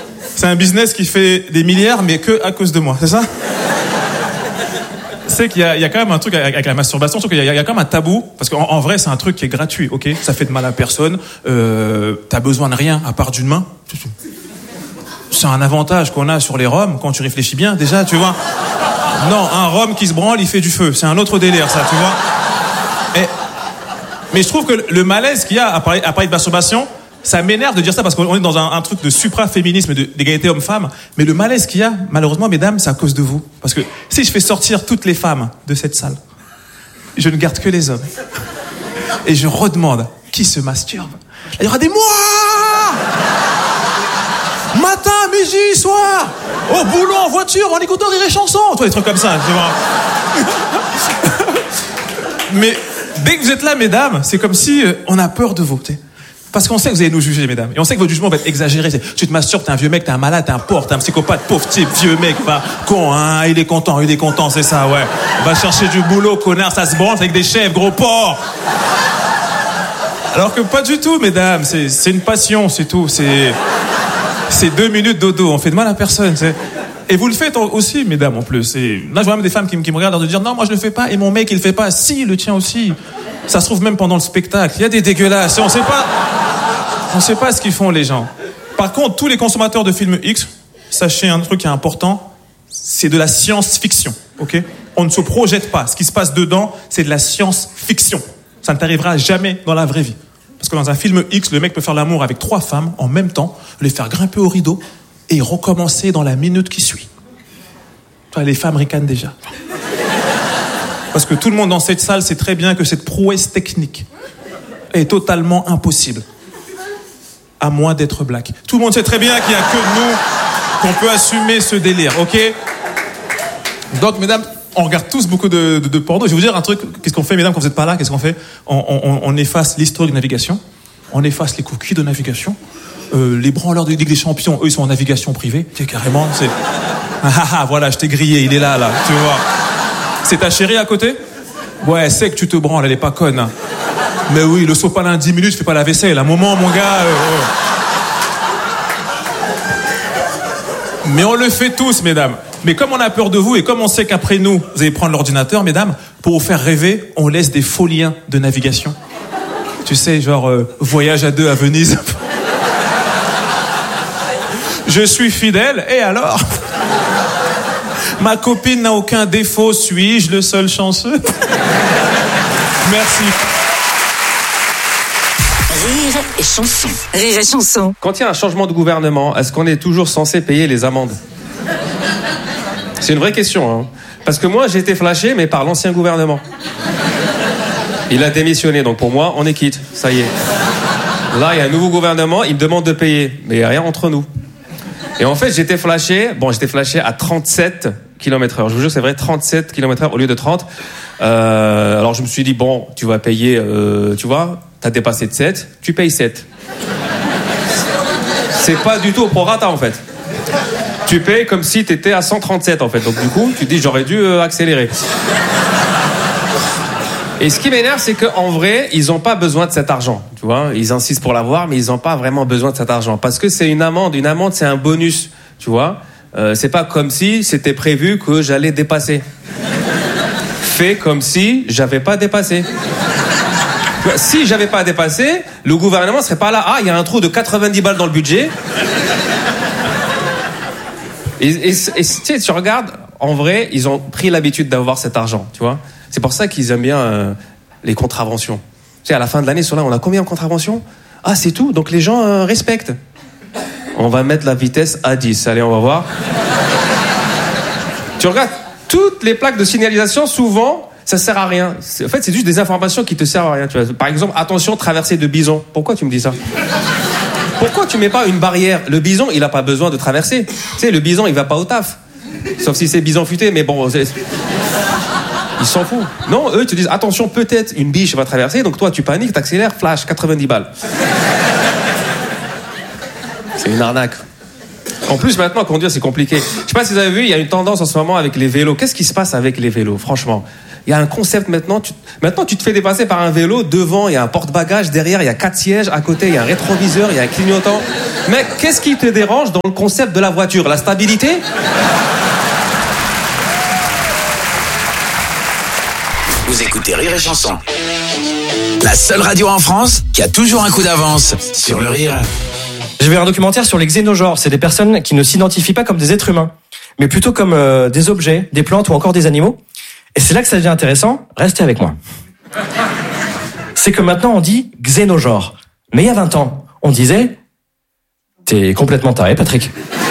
C'est un business qui fait des milliards, mais que à cause de moi, c'est ça? C'est qu'il y a quand même un truc avec la masturbation, sauf qu'il y a quand même un tabou, parce qu'en vrai, c'est un truc qui est gratuit, ok? Ça fait de mal à personne, t'as besoin de rien à part d'une main. C'est un avantage qu'on a sur les Roms, quand tu réfléchis bien, déjà, tu vois. Non, un Rom qui se branle, il fait du feu. C'est un autre délire, ça, tu vois. Mais je trouve que le malaise qu'il y a à parler de masturbation, ça m'énerve de dire ça parce qu'on est dans un truc de supra-féminisme, d'égalité homme-femme. Mais le malaise qu'il y a, malheureusement, mesdames, c'est à cause de vous. Parce que si je fais sortir toutes les femmes de cette salle, je ne garde que les hommes. Et je redemande qui se masturbe. Il y aura des mois, matin, midi, soir, au boulot, en voiture, en écoutant Rire et Chanson. Toi, des trucs comme ça, tu vois. Mais dès que vous êtes là, mesdames, c'est comme si on a peur de vous, tu sais. Parce qu'on sait que vous allez nous juger, mesdames. Et on sait que votre jugement va être exagéré. Tu te masturbes, t'es un vieux mec, t'es un malade, t'es un porc, t'es un psychopathe, pauvre type, vieux mec, va, con, hein, il est content, c'est ça, ouais. Va chercher du boulot, connard, ça se branche avec des chefs, gros porc. Alors que pas du tout, mesdames. C'est une passion, c'est tout. C'est 2 minutes dodo. On fait de mal à personne, c'est. Et vous le faites aussi, mesdames, en plus. Et là, je vois même des femmes qui me regardent de dire non, moi je le fais pas, et mon mec il le fait pas. Si, le tien aussi. Ça se trouve même pendant le spectacle. Il y a des dégueulasses. On sait pas ce qu'ils font, les gens. Par contre, tous les consommateurs de films X, sachez un truc qui est important, c'est de la science-fiction, ok? On ne se projette pas. Ce qui se passe dedans, c'est de la science-fiction. Ça ne t'arrivera jamais dans la vraie vie. Parce que dans un film X, le mec peut faire l'amour avec 3 femmes en même temps, les faire grimper au rideau et recommencer dans la minute qui suit. Les femmes ricanent déjà. Parce que tout le monde dans cette salle sait très bien que cette prouesse technique est totalement impossible. À moins d'être black. Tout le monde sait très bien qu'il n'y a que nous qu'on peut assumer ce délire, ok? Donc, mesdames, on regarde tous beaucoup de porno. Je vais vous dire un truc. Qu'est-ce qu'on fait, mesdames, quand vous n'êtes pas là? Qu'est-ce qu'on fait? On efface l'historique de navigation. On efface les cookies de navigation. Les branleurs de Ligue des Champions, eux, ils sont en navigation privée. Tu sais, carrément, c'est... Ah, voilà, je t'ai grillé, il est là, tu vois. C'est ta chérie à côté? Ouais, c'est que tu te branles, elle est pas conne. Hein. Mais oui, le sopalin 10 minutes, je fais pas la vaisselle. À un moment, mon gars... Mais on le fait tous, mesdames. Mais comme on a peur de vous et comme on sait qu'après nous, vous allez prendre l'ordinateur, mesdames, pour vous faire rêver, on laisse des faux liens de navigation. Tu sais, genre, voyage à 2 à Venise. Je suis fidèle, et alors? Ma copine n'a aucun défaut, suis-je le seul chanceux? Merci. Rire et Chanson. Rire et Chanson. Quand il y a un changement de gouvernement, est-ce qu'on est toujours censé payer les amendes? C'est une vraie question, hein. Parce que moi, j'ai été flashé, mais par l'ancien gouvernement. Il a démissionné, donc pour moi, on est quitte. Ça y est. Là, il y a un nouveau gouvernement, il me demande de payer. Mais il n'y a rien entre nous. Et en fait, j'étais flashé à 37 km/h. Je vous jure, c'est vrai, 37 km/h au lieu de 30. Alors je me suis dit, bon, tu vas payer, tu vois, t'as dépassé de 7, tu payes 7. C'est pas du tout au prorata, en fait. Tu payes comme si t'étais à 137, en fait. Donc du coup, tu te dis, j'aurais dû accélérer. Et ce qui m'énerve, c'est qu'en vrai, ils n'ont pas besoin de cet argent. Tu vois, ils insistent pour l'avoir, mais ils n'ont pas vraiment besoin de cet argent. Parce que c'est une amende. Une amende, c'est un bonus. Tu vois, c'est pas comme si c'était prévu que j'allais dépasser. Fais comme si j'avais pas dépassé. Si j'avais pas dépassé, le gouvernement serait pas là. Ah, il y a un trou de 90 balles dans le budget. Et tu sais, tu regardes, en vrai, ils ont pris l'habitude d'avoir cet argent. Tu vois. C'est pour ça qu'ils aiment bien les contraventions. Tu sais, à la fin de l'année, on a combien de contraventions? Ah, c'est tout. Donc les gens respectent. On va mettre la vitesse à 10. Allez, on va voir. Tu regardes, toutes les plaques de signalisation, souvent, ça sert à rien. En fait, c'est juste des informations qui te servent à rien. Tu vois. Par exemple, attention, traversée de bison. Pourquoi tu me dis ça? Pourquoi tu mets pas une barrière? Le bison, il a pas besoin de traverser. Tu sais, le bison, il va pas au taf. Sauf si c'est bison futé, mais bon... Ils s'en foutent. Non, eux, ils te disent, attention, peut-être une biche va traverser, donc toi, tu paniques, t'accélères, flash, 90 balles. C'est une arnaque. En plus, maintenant, conduire, c'est compliqué. Je sais pas si vous avez vu, il y a une tendance en ce moment avec les vélos. Qu'est-ce qui se passe avec les vélos, franchement? Il y a un concept maintenant. Maintenant, tu te fais dépasser par un vélo. Devant, il y a un porte-bagages. Derrière, il y a 4 sièges. À côté, il y a un rétroviseur. Il y a un clignotant. Mec, qu'est-ce qui te dérange dans le concept de la voiture? La stabilité? Vous écoutez Rire et Chanson. La seule radio en France qui a toujours un coup d'avance sur le rire. J'ai vu un documentaire sur les xénogenres. C'est des personnes qui ne s'identifient pas comme des êtres humains, mais plutôt comme des objets, des plantes ou encore des animaux. Et c'est là que ça devient intéressant. Restez avec moi. C'est que maintenant on dit xénogenre. Mais il y a 20 ans, on disait « T'es complètement taré, Patrick. »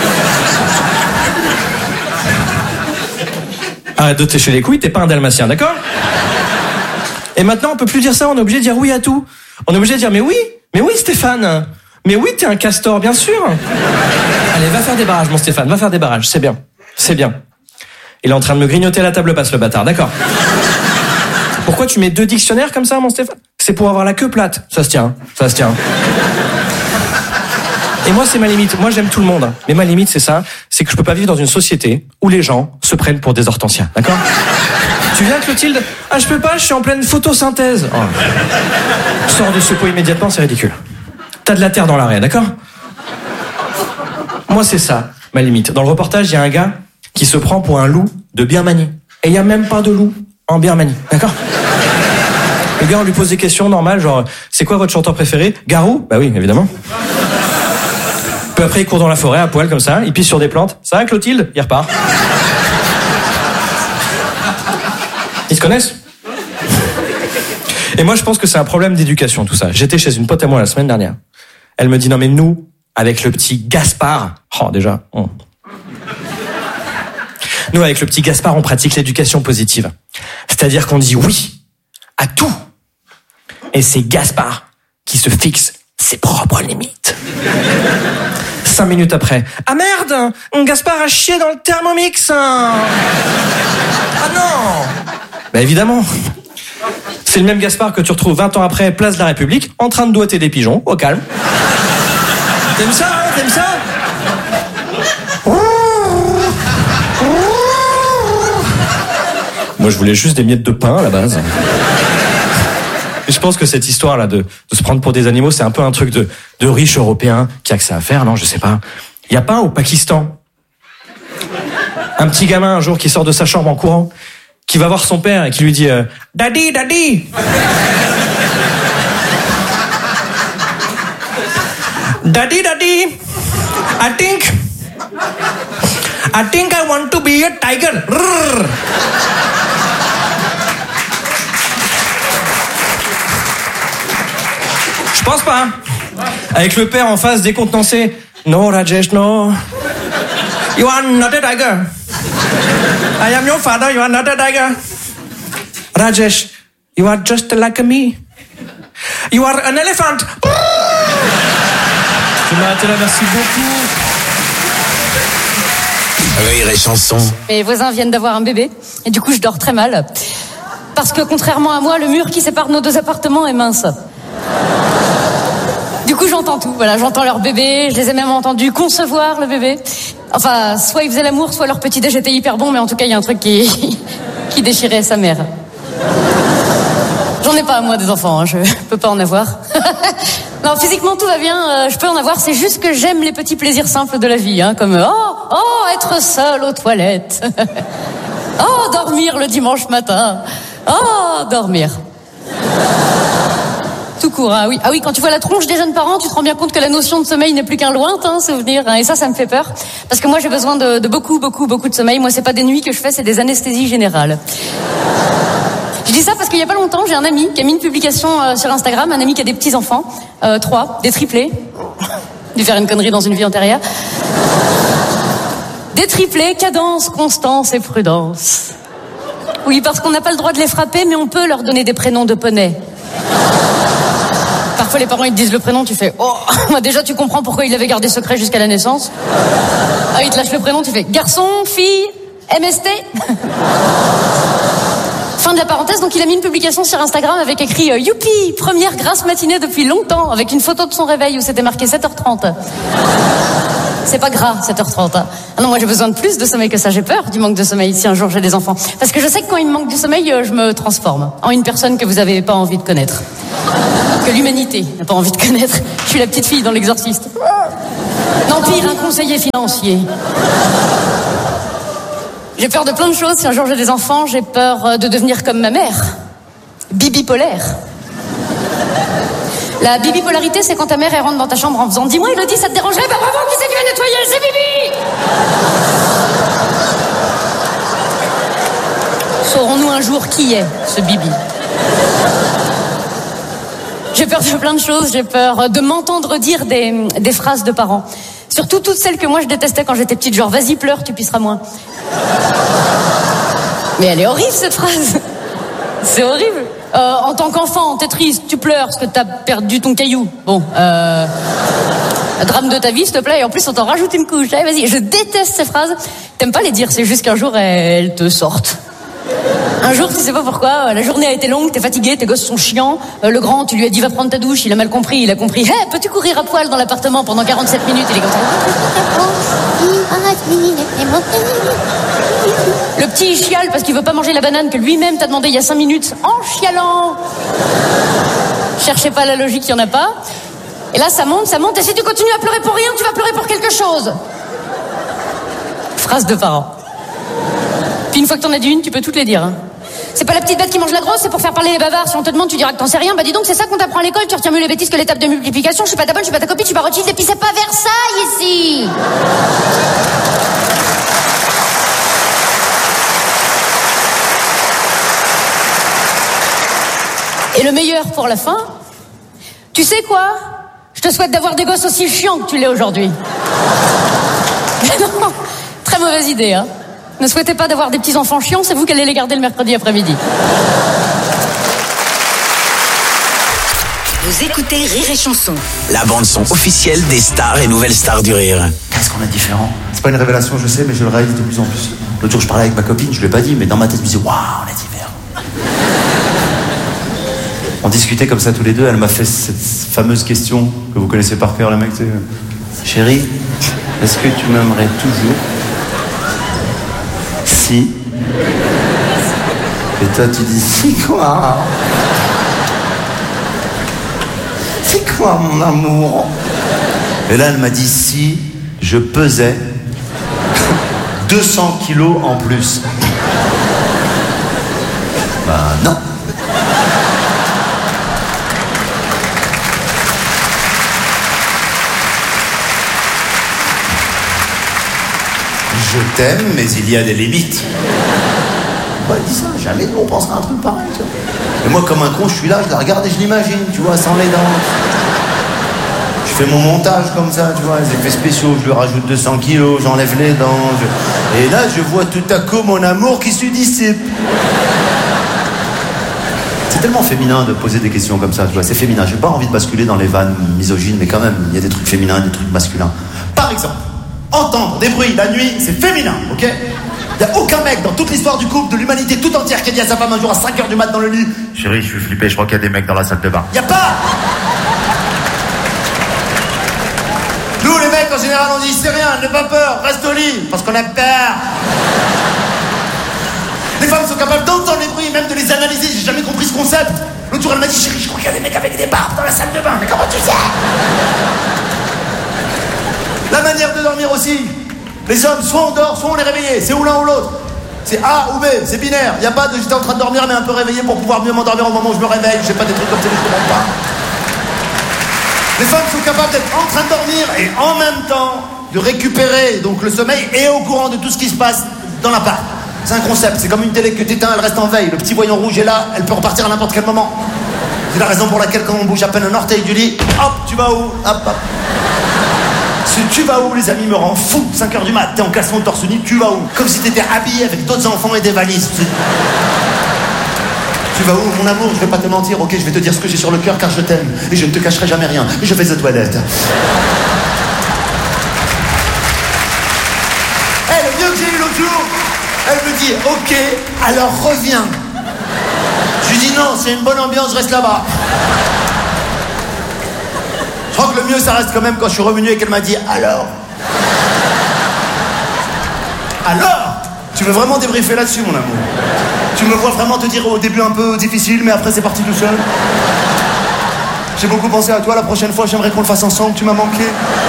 Arrête de t'écher les couilles, t'es pas un dalmatien, d'accord? Et maintenant, on peut plus dire ça, on est obligé de dire oui à tout. On est obligé de dire mais oui Stéphane. Mais oui, t'es un castor, bien sûr. Allez, va faire des barrages, mon Stéphane, va faire des barrages, c'est bien. C'est bien. Il est en train de me grignoter la table basse, le bâtard, d'accord. Pourquoi tu mets 2 dictionnaires comme ça, mon Stéphane? C'est pour avoir la queue plate. Ça se tient, ça se tient. Et moi, c'est ma limite. Moi, j'aime tout le monde. Mais ma limite, c'est ça. C'est que je peux pas vivre dans une société où les gens se prennent pour des hortensias. D'accord? Tu viens, Clotilde? Ah, je peux pas, je suis en pleine photosynthèse. Oh. Sors de ce pot immédiatement, c'est ridicule. T'as de la terre dans l'arrêt, d'accord? Moi, c'est ça, ma limite. Dans le reportage, il y a un gars qui se prend pour un loup de Birmanie. Et il y a même pas de loup en Birmanie, d'accord? Le gars, on lui pose des questions normales, genre, c'est quoi votre chanteur préféré? Garou? Bah oui, évidemment. Peu après, il court dans la forêt à poil comme ça, il pisse sur des plantes. Ça va, Clotilde? Il repart. Ils se connaissent? Et moi, je pense que c'est un problème d'éducation, tout ça. J'étais chez une pote à moi la semaine dernière. Elle me dit, non mais nous, avec le petit Gaspard... Oh, déjà... Nous, avec le petit Gaspard, on pratique l'éducation positive. C'est-à-dire qu'on dit oui à tout. Et c'est Gaspard qui se fixe ses propres limites. 5 minutes après. Ah merde! Gaspard a chié dans le Thermomix! Ah non! Bah évidemment. C'est le même Gaspard que tu retrouves 20 ans après, place de la République, en train de doigter des pigeons, au calme. T'aimes ça, hein? T'aimes ça? Moi, je voulais juste des miettes de pain, à la base. Et je pense que cette histoire-là de se prendre pour des animaux, c'est un peu un truc de riche européen qui a que ça à faire, non? Je sais pas. Y a pas au Pakistan un petit gamin un jour qui sort de sa chambre en courant, qui va voir son père et qui lui dit Daddy, Daddy, Daddy, Daddy, I think I want to be a tiger. Rrr. Je pense pas. Avec le père en face décontenancé. No, Rajesh, no. You are not a tiger. I am your father, you are not a tiger. Rajesh, you are just like me. You are an elephant. Je m'arrête là, merci beaucoup. Rire et Chanson. Mes voisins viennent d'avoir un bébé et du coup je dors très mal. Parce que contrairement à moi, le mur qui sépare nos 2 appartements est mince. Du coup j'entends tout, voilà, j'entends leur bébé, je les ai même entendus concevoir le bébé. Enfin, soit ils faisaient l'amour, soit leur petit déj était hyper bon, mais en tout cas il y a un truc qui déchirait sa mère. J'en ai pas moi des enfants, hein, je peux pas en avoir. Non, physiquement tout va bien, je peux en avoir, c'est juste que j'aime les petits plaisirs simples de la vie, hein, comme être seul aux toilettes. Dormir le dimanche matin. Dormir. Tout court, hein, oui. Ah oui, quand tu vois la tronche des jeunes parents, tu te rends bien compte que la notion de sommeil n'est plus qu'un lointain souvenir, hein, et ça me fait peur. Parce que moi, j'ai besoin de beaucoup de sommeil. Moi, c'est pas des nuits que je fais, c'est des anesthésies générales. Je dis ça parce qu'il y a pas longtemps, j'ai un ami qui a mis une publication sur Instagram, un ami qui a des petits-enfants, 3, des triplés. Dû faire une connerie dans une vie antérieure. Des triplés, cadence, constance et prudence. Oui, parce qu'on n'a pas le droit de les frapper, mais on peut leur donner des prénoms de poney. Parfois les parents ils te disent le prénom, tu fais déjà tu comprends pourquoi il avait gardé secret jusqu'à la naissance. Ils te lâchent le prénom, tu fais garçon, fille, MST. Fin de la parenthèse, donc il a mis une publication sur Instagram avec écrit youpi, première grasse matinée depuis longtemps, avec une photo de son réveil où c'était marqué 7h30. C'est pas gras, 7h30. Hein. Ah non, moi j'ai besoin de plus de sommeil que ça. J'ai peur du manque de sommeil si un jour j'ai des enfants. Parce que je sais que quand il me manque du sommeil, je me transforme en une personne que vous avez pas envie de connaître. Que l'humanité n'a pas envie de connaître. Je suis la petite fille dans l'Exorciste. Non, pire, un conseiller financier. J'ai peur de plein de choses. Si un jour j'ai des enfants, j'ai peur de devenir comme ma mère. Bibipolaire. La bibipolarité, c'est quand ta mère, elle rentre dans ta chambre en faisant « Dis-moi, Elodie, ça te dérangerait ? Bah bravo, qui c'est qui va nettoyer ? C'est Bibi !» Saurons-nous un jour qui est ce Bibi ? J'ai peur de plein de choses. J'ai peur de m'entendre dire des phrases de parents. Surtout toutes celles que moi je détestais quand j'étais petite, genre « Vas-y, pleure, tu pisseras moins ». Mais elle est horrible, cette phrase. C'est horrible. En tant qu'enfant, t'es triste, tu pleures parce que t'as perdu ton caillou. Bon, drame de ta vie, s'il te plaît. Et en plus, on t'en rajoute une couche. Allez, vas-y, je déteste ces phrases. T'aimes pas les dire, c'est juste qu'un jour, elles te sortent. Un jour, tu sais pas pourquoi, la journée a été longue, t'es fatigué, tes gosses sont chiants. Le grand, tu lui as dit va prendre ta douche, il a mal compris, il a compris. Hé, peux-tu courir à poil dans l'appartement pendant 47 minutes? Il est comme ça. Le petit, il chiale parce qu'il veut pas manger la banane que lui-même t'a demandé il y a 5 minutes, en chialant. Cherchez pas la logique, il y en a pas. Et là, ça monte, et si tu continues à pleurer pour rien, tu vas pleurer pour quelque chose. Phrase de parents. Puis une fois que t'en as dit une, tu peux toutes les dire. Hein. C'est pas la petite bête qui mange la grosse, c'est pour faire parler les bavards. Si on te demande, tu diras que t'en sais rien. Bah dis donc, c'est ça qu'on t'apprend à l'école. Tu retiens mieux les bêtises que les tables de multiplication. Je suis pas ta bonne, je suis pas ta copine, je suis pas Rothschild. Et puis c'est pas Versailles ici. Et le meilleur pour la fin, tu sais quoi ? Je te souhaite d'avoir des gosses aussi chiants que tu l'es aujourd'hui. Non, très mauvaise idée, hein. Ne souhaitez pas d'avoir des petits-enfants chiants, c'est vous qui allez les garder le mercredi après-midi. Vous écoutez Rire et Chanson. La bande-son officielle des stars et nouvelles stars du rire. Qu'est-ce qu'on a différent? C'est pas une révélation, je sais, mais je le réalise de plus en plus. L'autre jour, je parlais avec ma copine, je lui ai pas dit, mais dans ma tête, je me disais, waouh, on est différents. On discutait comme ça tous les deux, elle m'a fait cette fameuse question que vous connaissez par cœur, le mec, c'est chérie, est-ce que tu m'aimerais toujours si? Et toi, tu dis, c'est quoi? C'est quoi, mon amour? Et là, elle m'a dit, si je pesais 200 kilos en plus. Bah non. Je t'aime, mais il y a des limites. Bah, dis ça, jamais on pensera un truc pareil, tu vois. Et moi, comme un con, je suis là, je la regarde et je l'imagine, tu vois, sans les dents. Je fais mon montage comme ça, tu vois, les effets spéciaux, je lui rajoute 200 kilos, j'enlève les dents. Et là, je vois tout à coup mon amour qui se dissipe. C'est tellement féminin de poser des questions comme ça, tu vois, c'est féminin. J'ai pas envie de basculer dans les vannes misogynes, mais quand même, il y a des trucs féminins, des trucs masculins. Par exemple, entendre des bruits la nuit, c'est féminin, ok? Il n'y a aucun mec dans toute l'histoire du couple, de l'humanité tout entière, qui a dit à sa femme un jour à 5h du mat dans le lit, chérie, je suis flippé, je crois qu'il y a des mecs dans la salle de bain. Il n'y a pas! Nous, les mecs, en général, on dit, c'est rien, n'aie pas peur, reste au lit, parce qu'on a peur. Les femmes sont capables d'entendre les bruits, même de les analyser, j'ai jamais compris ce concept. L'autre jour, elle m'a dit, chérie, je crois qu'il y a des mecs avec des barbes dans la salle de bain, mais comment tu sais? La manière de dormir aussi. Les hommes, soit on dort, soit on les réveille. C'est ou l'un ou l'autre. C'est A ou B, c'est binaire. Il n'y a pas de j'étais en train de dormir mais un peu réveillé pour pouvoir mieux m'endormir au moment où je me réveille. J'ai pas des trucs comme ça, je ne comprends pas. Les femmes sont capables d'être en train de dormir et en même temps de récupérer donc le sommeil et au courant de tout ce qui se passe dans l'appart. C'est un concept, c'est comme une télé que t'éteins, elle reste en veille. Le petit voyant rouge est là, elle peut repartir à n'importe quel moment. C'est la raison pour laquelle quand on bouge à peine un orteil du lit, hop, tu vas où? Hop, hop. Ce tu vas où, les amis, me rend fou. 5h du mat, t'es en caleçon de torse nu, tu vas où? Comme si t'étais habillé avec d'autres enfants et des valises. Tu vas où, mon amour? Je vais pas te mentir, ok, je vais te dire ce que j'ai sur le cœur car je t'aime. Et je ne te cacherai jamais rien. Je vais aux toilettes. Le mieux que j'ai eu l'autre jour, elle me dit, ok, alors reviens. Je lui dis non, c'est une bonne ambiance, je reste là-bas. Je crois que le mieux, ça reste quand même quand je suis revenu et qu'elle m'a dit alors. alors, tu veux vraiment débriefer là-dessus, mon amour? Tu me vois vraiment te dire au début un peu difficile, mais après c'est parti tout seul. J'ai beaucoup pensé à toi, la prochaine fois j'aimerais qu'on le fasse ensemble, tu m'as manqué.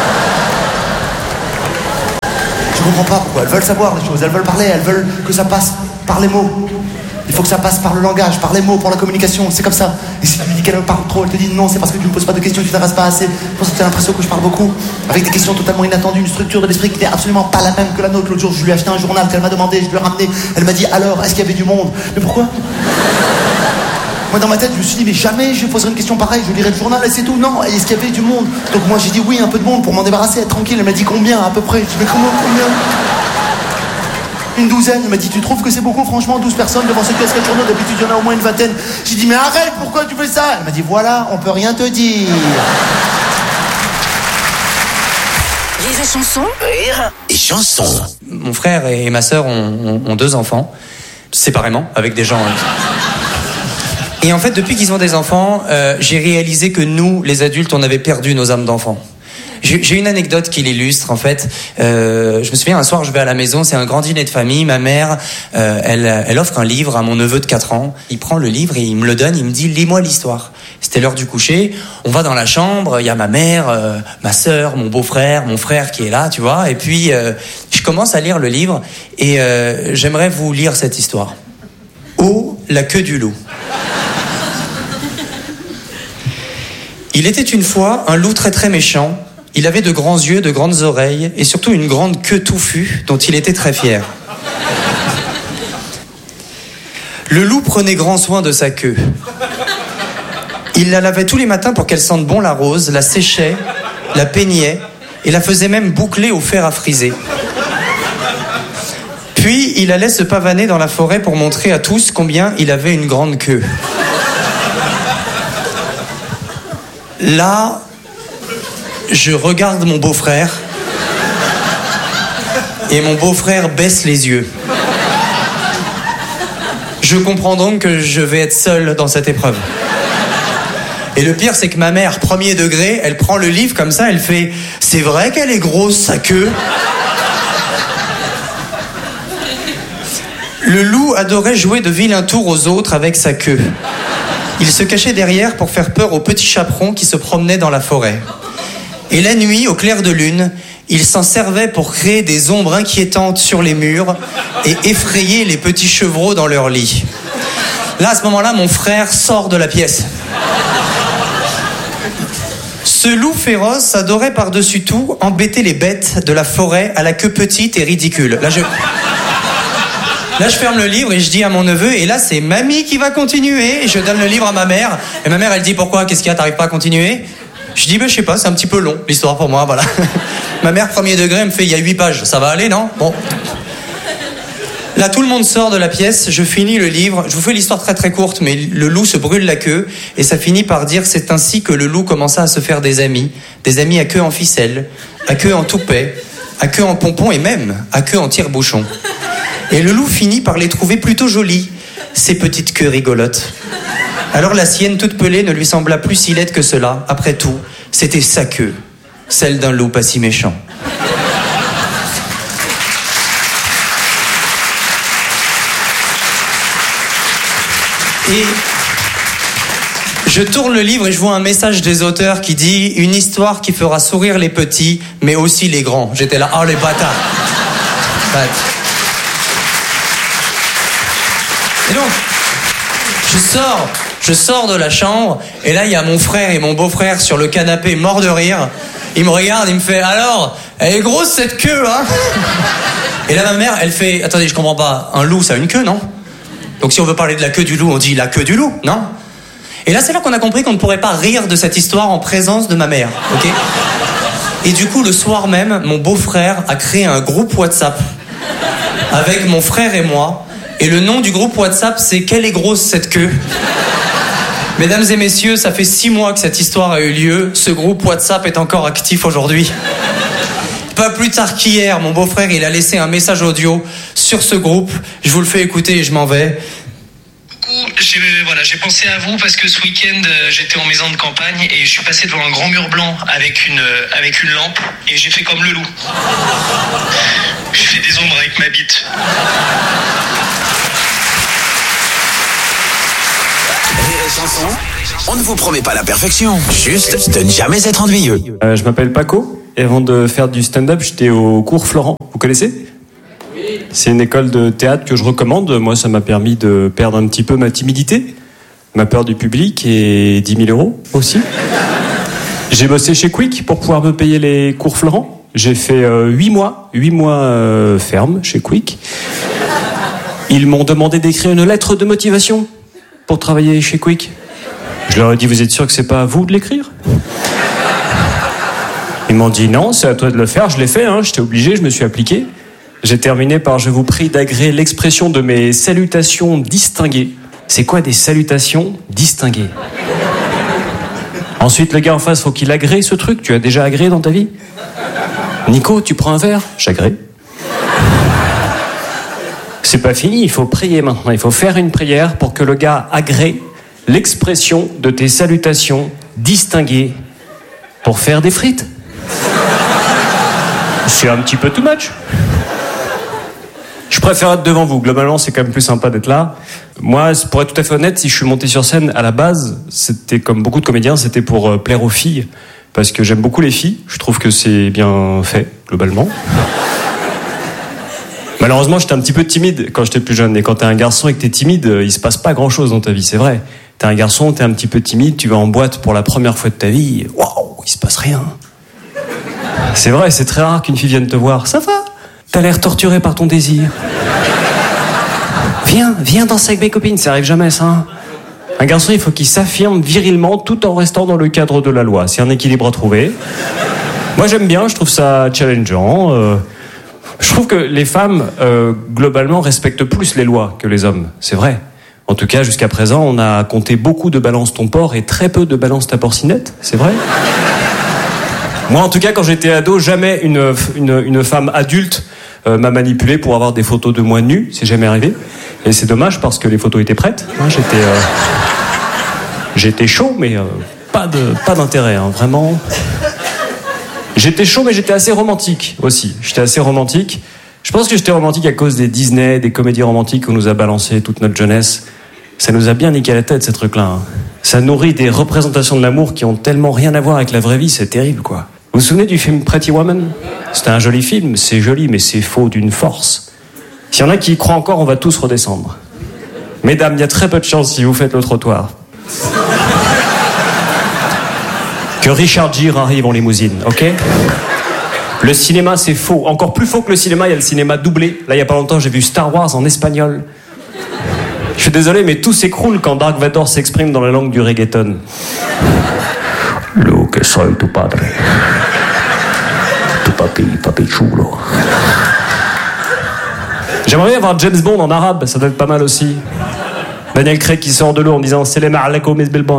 Je comprends pas pourquoi, elles veulent savoir les choses, elles veulent parler, elles veulent que ça passe par les mots. Il faut que ça passe par le langage, par les mots, par la communication, c'est comme ça. Et si tu lui dis qu'elle parle trop, elle te dit non, c'est parce que tu me poses pas de questions, tu t'intéresses pas assez. Je pense que tu as l'impression que je parle beaucoup, avec des questions totalement inattendues, une structure de l'esprit qui n'est absolument pas la même que la nôtre. L'autre jour, je lui ai acheté un journal qu'elle m'a demandé, je lui ai ramené. Elle m'a dit alors, est-ce qu'il y avait du monde? Mais pourquoi? Moi, dans ma tête, je me suis dit, mais jamais je lui poserai une question pareille, je lirai le journal et c'est tout. Non, est-ce qu'il y avait du monde? Donc moi, j'ai dit oui, un peu de monde pour m'en débarrasser, être tranquille. Elle m'a dit combien à peu près? Je dis, mais combien? Une douzaine. Elle m'a dit, tu trouves que c'est beaucoup, franchement, 12 personnes devant ce kiosque de journaux, d'habitude il y en a au moins une vingtaine. J'ai dit, mais arrête, pourquoi tu fais ça? Elle m'a dit, voilà, on peut rien te dire. Rire et chanson. Rire et chanson. Mon frère et ma sœur ont 2 enfants, séparément, avec des gens. Et en fait, depuis qu'ils ont des enfants, j'ai réalisé que nous, les adultes, on avait perdu nos âmes d'enfants. J'ai une anecdote qui l'illustre, en fait. Je me souviens, un soir, je vais à la maison, c'est un grand dîner de famille. Ma mère, elle offre un livre à mon neveu de 4 ans. Il prend le livre et il me le donne, il me dit, lis-moi l'histoire. C'était l'heure du coucher. On va dans la chambre, il y a ma mère, ma sœur, mon beau-frère, mon frère qui est là, tu vois. Et puis, je commence à lire le livre et j'aimerais vous lire cette histoire. Oh, la queue du loup. Il était une fois un loup très très méchant. Il avait de grands yeux, de grandes oreilles et surtout une grande queue touffue dont il était très fier. Le loup prenait grand soin de sa queue. Il la lavait tous les matins pour qu'elle sente bon la rose, la séchait, la peignait et la faisait même boucler au fer à friser. Puis il allait se pavaner dans la forêt pour montrer à tous combien il avait une grande queue. Là, je regarde mon beau-frère et mon beau-frère baisse les yeux. Je comprends donc que je vais être seul dans cette épreuve. Et le pire, c'est que ma mère, premier degré, elle prend le livre comme ça, elle fait « C'est vrai qu'elle est grosse, sa queue ?» Le loup adorait jouer de vilains tours aux autres avec sa queue. Il se cachait derrière pour faire peur aux petits chaperons qui se promenaient dans la forêt. Et la nuit, au clair de lune, il s'en servait pour créer des ombres inquiétantes sur les murs et effrayer les petits chevreaux dans leur lit. Là, à ce moment-là, mon frère sort de la pièce. Ce loup féroce adorait par-dessus tout embêter les bêtes de la forêt à la queue petite et ridicule. Là, je ferme le livre et je dis à mon neveu, et là, c'est mamie qui va continuer. Et je donne le livre à ma mère. Et ma mère, elle dit, pourquoi? Qu'est-ce qu'il y a? T'arrives pas à continuer? Je dis, je sais pas, c'est un petit peu long, l'histoire pour moi, voilà. Ma mère, premier degré, elle me fait, il y a 8 pages. Ça va aller, non? Bon. Là, tout le monde sort de la pièce, je finis le livre. Je vous fais l'histoire très très courte, mais le loup se brûle la queue. Et ça finit par dire, c'est ainsi que le loup commença à se faire des amis à queue en ficelle, à queue en toupet, à queue en pompon et même à queue en tire-bouchon. Et le loup finit par les trouver plutôt jolies, ces petites queues rigolotes. Alors la sienne toute pelée ne lui sembla plus si laide que cela. Après tout, c'était sa queue, celle d'un loup pas si méchant. Et je tourne le livre et je vois un message des auteurs qui dit « Une histoire qui fera sourire les petits, mais aussi les grands. » J'étais là, oh les bâtards. Et donc, je sors de la chambre, et là, il y a mon frère et mon beau-frère sur le canapé, morts de rire. Il me regarde, il me fait, alors, elle est grosse cette queue, hein? Et là, ma mère, elle fait, attendez, je comprends pas, un loup, ça a une queue, non? Donc si on veut parler de la queue du loup, on dit la queue du loup, non? Et là, c'est là qu'on a compris qu'on ne pourrait pas rire de cette histoire en présence de ma mère, ok? Et du coup, le soir même, mon beau-frère a créé un groupe WhatsApp avec mon frère et moi. Et le nom du groupe WhatsApp, c'est « Quelle est grosse cette queue ?» Mesdames et messieurs, ça fait 6 mois que cette histoire a eu lieu. Ce groupe WhatsApp est encore actif aujourd'hui. Pas plus tard qu'hier, mon beau-frère, il a laissé un message audio sur ce groupe. Je vous le fais écouter et je m'en vais. J'ai pensé à vous parce que ce week-end, j'étais en maison de campagne et je suis passé devant un grand mur blanc avec une lampe et j'ai fait comme le loup. J'ai fait des ombres avec ma bite. Chanson, on ne vous promet pas la perfection, juste de ne jamais être ennuyeux. Je m'appelle Paco, et avant de faire du stand-up, j'étais au cours Florent. Vous connaissez ? C'est une école de théâtre que je recommande. Moi, ça m'a permis de perdre un petit peu ma timidité, ma peur du public et 10 000 € aussi. J'ai bossé chez Quick pour pouvoir me payer les cours Florent. J'ai fait 8 mois ferme chez Quick. Ils m'ont demandé d'écrire une lettre de motivation pour travailler chez Quick. Je leur ai dit, vous êtes sûr que c'est pas à vous de l'écrire ? Ils m'ont dit, non, c'est à toi de le faire. Je l'ai fait, j'étais obligé, je me suis appliqué. J'ai terminé par, je vous prie d'agréer l'expression de mes salutations distinguées. C'est quoi des salutations distinguées ? Ensuite, le gars en face, faut qu'il agrée ce truc. Tu as déjà agréé dans ta vie ? Nico, tu prends un verre ? J'agrée. C'est pas fini, il faut prier maintenant. Il faut faire une prière pour que le gars agrée l'expression de tes salutations distinguées pour faire des frites. C'est un petit peu too much. Je préfère être devant vous. Globalement, c'est quand même plus sympa d'être là. Moi, pour être tout à fait honnête, si je suis monté sur scène, à la base, c'était comme beaucoup de comédiens, c'était pour plaire aux filles. Parce que j'aime beaucoup les filles. Je trouve que c'est bien fait, globalement. Malheureusement, j'étais un petit peu timide quand j'étais plus jeune. Et quand t'es un garçon et que t'es timide, il se passe pas grand-chose dans ta vie, c'est vrai. T'es un garçon, t'es un petit peu timide, tu vas en boîte pour la première fois de ta vie. Waouh, il se passe rien. C'est vrai, c'est très rare qu'une fille vienne te voir. Ça va ? T'as l'air torturé par ton désir. Viens danser avec mes copines, ça arrive jamais ça. Un garçon, il faut qu'il s'affirme virilement tout en restant dans le cadre de la loi. C'est un équilibre à trouver. Moi, j'aime bien, je trouve ça challengeant. Je trouve que les femmes, globalement, respectent plus les lois que les hommes. C'est vrai. En tout cas, jusqu'à présent, on a compté beaucoup de balance ton porc et très peu de balance ta porcinette. C'est vrai. Moi, en tout cas, quand j'étais ado, jamais une femme adulte m'a manipulé pour avoir des photos de moi nu. C'est jamais arrivé. Et c'est dommage parce que les photos étaient prêtes. J'étais chaud, mais pas d'intérêt, vraiment. J'étais chaud, mais j'étais assez romantique aussi. J'étais assez romantique. Je pense que j'étais romantique à cause des Disney, des comédies romantiques qu'on nous a balancées toute notre jeunesse. Ça nous a bien niqué la tête, ces trucs-là. Ça nourrit des représentations de l'amour qui ont tellement rien à voir avec la vraie vie, c'est terrible, quoi. Vous vous souvenez du film Pretty Woman ? C'était un joli film, c'est joli, mais c'est faux d'une force. S'il y en a qui y croient encore, on va tous redescendre. Mesdames, il y a très peu de chance si vous faites le trottoir. Que Richard Gere arrive en limousine, ok ? Le cinéma, c'est faux. Encore plus faux que le cinéma, il y a le cinéma doublé. Là, il y a pas longtemps, j'ai vu Star Wars en espagnol. Je suis désolé, mais tout s'écroule quand Dark Vador s'exprime dans la langue du reggaeton. Lo que soy tu padre. Tu papi chulo. J'aimerais bien avoir James Bond en arabe, ça doit être pas mal aussi. Daniel Craig qui sort de l'eau en disant « Salam alaikum Miss Bilbon ».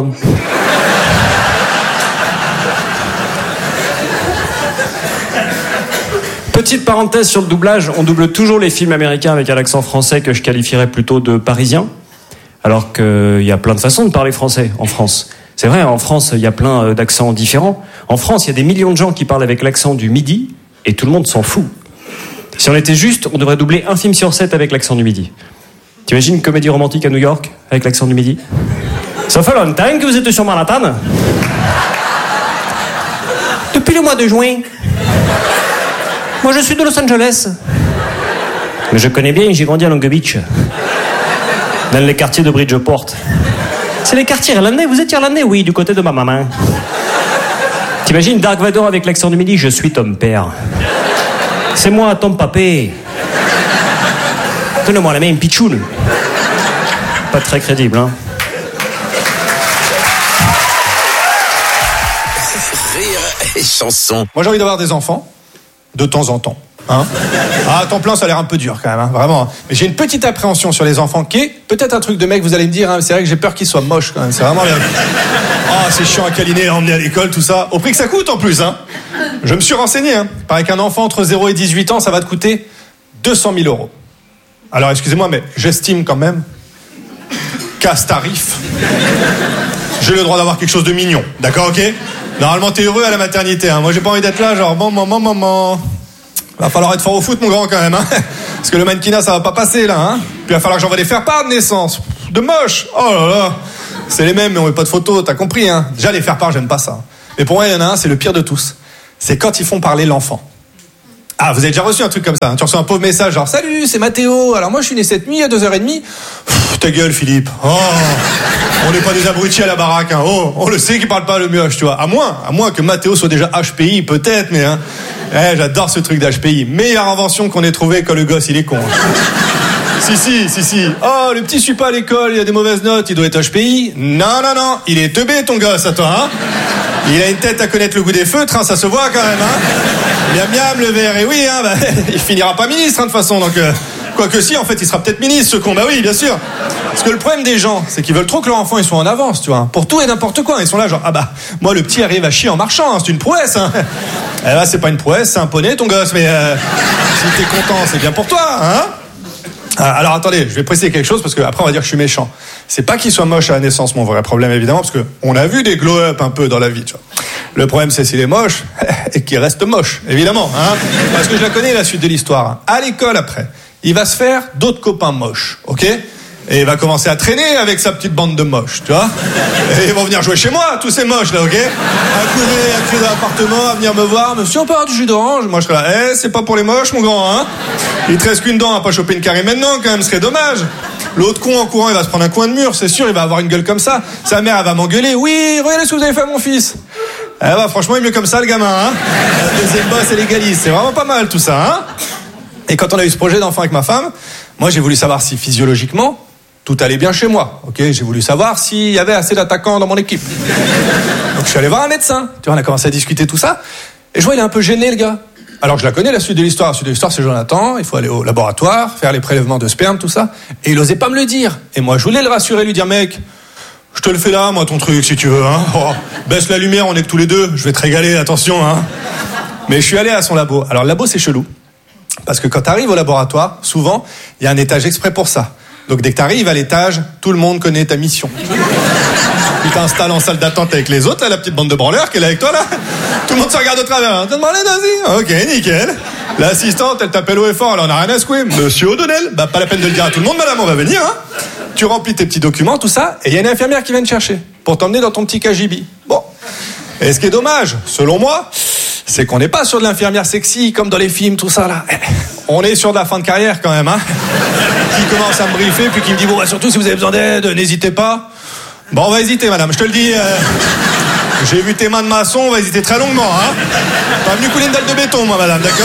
Petite parenthèse sur le doublage, on double toujours les films américains avec un accent français que je qualifierais plutôt de parisien, alors qu'il y a plein de façons de parler français en France. C'est vrai, en France, il y a plein d'accents différents. En France, il y a des millions de gens qui parlent avec l'accent du Midi, et tout le monde s'en fout. Si on était juste, on devrait doubler un film sur 7 avec l'accent du Midi. T'imagines une comédie romantique à New York avec l'accent du Midi ? Ça fait longtemps que vous êtes sur Manhattan ? Depuis le mois de juin. Moi, je suis de Los Angeles. Mais je connais bien, j'ai grandi à Long Beach. Dans les quartiers de Bridgeport. C'est les quartiers irlandais. Vous êtes irlandais ? Oui, du côté de ma maman. T'imagines Dark Vador avec l'accent du Midi ? Je suis ton père. C'est moi, ton papé. Donne-moi la main, pichoun. Pas très crédible, hein. Rire et chanson. Moi, j'ai envie d'avoir des enfants. De temps en temps. À temps plein, ça a l'air un peu dur quand même, vraiment. Mais j'ai une petite appréhension sur les enfants qui est peut-être un truc de mec, vous allez me dire, c'est vrai que j'ai peur qu'ils soient moches quand même. C'est vraiment bien. C'est chiant à câliner, à emmener à l'école, tout ça. Au prix que ça coûte en plus, Je me suis renseigné, Paraît qu'un enfant entre 0 et 18 ans, ça va te coûter 200 000 €. Alors, excusez-moi, mais j'estime quand même qu'à ce tarif, j'ai le droit d'avoir quelque chose de mignon. D'accord, ok ? Normalement, t'es heureux à la maternité. Moi, j'ai pas envie d'être là, genre, maman. Va falloir être fort au foot, mon grand, quand même. Parce que le mannequinat, ça va pas passer, là. Puis il va falloir que j'envoie des faire-part de naissance. De moche. Oh là là. C'est les mêmes, mais on met pas de photos, t'as compris, hein. Déjà, les faire part, j'aime pas ça. Mais pour moi, il y en a un, c'est le pire de tous. C'est quand ils font parler l'enfant. Ah, vous avez déjà reçu un truc comme ça, hein. Tu reçois un pauvre message genre « Salut, c'est Mathéo. Alors moi, je suis né cette nuit à 2h30. » Ta gueule, Philippe. Oh, on n'est pas des abrutis à la baraque, hein. Oh, on le sait qu'il parle pas le mioche, tu vois. À moins que Mathéo soit déjà HPI, peut-être, mais hein. J'adore ce truc d'HPI. Meilleure invention qu'on ait trouvé quand le gosse, il est con. Si. Oh, le petit suit pas à l'école, il a des mauvaises notes, il doit être HPI. Non, il est teubé, ton gosse, à toi, hein. Il a une tête à connaître le goût des feutres, hein, ça se voit quand même, hein. Miam, le vert, et oui, hein, bah, il finira pas ministre, hein, de toute façon, donc... Quoique si, en fait, il sera peut-être ministre, ce con. Bah oui, bien sûr. Parce que le problème des gens, c'est qu'ils veulent trop que leur enfant, ils soient en avance, tu vois. Pour tout et n'importe quoi. Ils sont là, genre, ah bah, moi, le petit arrive à chier en marchant, hein, c'est une prouesse, hein. Eh là, c'est pas une prouesse, c'est un poney, ton gosse, mais si t'es content, c'est bien pour toi, hein. Alors attendez, je vais préciser quelque chose parce que après on va dire que je suis méchant. C'est pas qu'il soit moche à la naissance, mon vrai problème évidemment, parce que on a vu des glow-up un peu dans la vie, tu vois. Le problème c'est s'il est moche et qu'il reste moche, évidemment, hein. Parce que je la connais la suite de l'histoire. À l'école après, il va se faire d'autres copains moches, ok ? Et il va commencer à traîner avec sa petite bande de moches, tu vois. Et ils vont venir jouer chez moi, tous ces moches là, ok ? À courir, à crier dans l'appartement, à venir me voir. Monsieur, on peut avoir du jus d'orange ? Moi je serais là, c'est pas pour les moches, mon grand, hein ? Il te reste qu'une dent à pas choper une carie maintenant, quand même, ce serait dommage. L'autre con en courant, il va se prendre un coin de mur, c'est sûr, il va avoir une gueule comme ça. Sa mère, elle va m'engueuler. Oui, regardez ce que vous avez fait à mon fils. Eh bah, franchement, il est mieux comme ça, le gamin, hein ? La deuxième bosse et légaliste, c'est vraiment pas mal tout ça, hein ? Et quand on a eu ce projet d'enfant avec ma femme, moi j'ai voulu savoir si physiologiquement, tout allait bien chez moi, ok ? J'ai voulu savoir s'il y avait assez d'attaquants dans mon équipe. Donc je suis allé voir un médecin, tu vois, on a commencé à discuter tout ça, et je vois il est un peu gêné le gars. Alors je la connais la suite de l'histoire, la suite de l'histoire c'est Jonathan, il faut aller au laboratoire, faire les prélèvements de sperme, tout ça, et il osait pas me le dire. Et moi je voulais le rassurer, lui dire mec, je te le fais là, moi ton truc si tu veux, hein. Oh, baisse la lumière, on est que tous les deux, je vais te régaler, attention, hein. Mais je suis allé à son labo. Alors le labo c'est chelou, parce que quand t'arrives au laboratoire, souvent, il y a un étage exprès pour ça. Donc dès que t'arrives à l'étage, tout le monde connaît ta mission. Tu t'installes en salle d'attente avec les autres, là, la petite bande de branleurs qui est là avec toi, là. Tout le monde se regarde au travers. Hein. T'as demandé, vas-y. Ok, nickel. L'assistante, elle t'appelle haut et fort, alors on n'a rien à secouer. Monsieur O'Donnell, bah pas la peine de le dire à tout le monde, madame, on va venir, hein. Tu remplis tes petits documents, tout ça, et il y a une infirmière qui vient te chercher pour t'emmener dans ton petit KGB. Bon. Et ce qui est dommage, selon moi, c'est qu'on n'est pas sur de l'infirmière sexy comme dans les films, tout ça, là. On est sur de la fin de carrière quand même, hein. Qui commence à me briefer, puis qui me dit bon bah surtout si vous avez besoin d'aide, n'hésitez pas. Bon, on va hésiter, madame, je te le dis. J'ai vu tes mains de maçon, on va hésiter très longuement, hein. Pas venu couler une dalle de béton, moi, madame, d'accord ?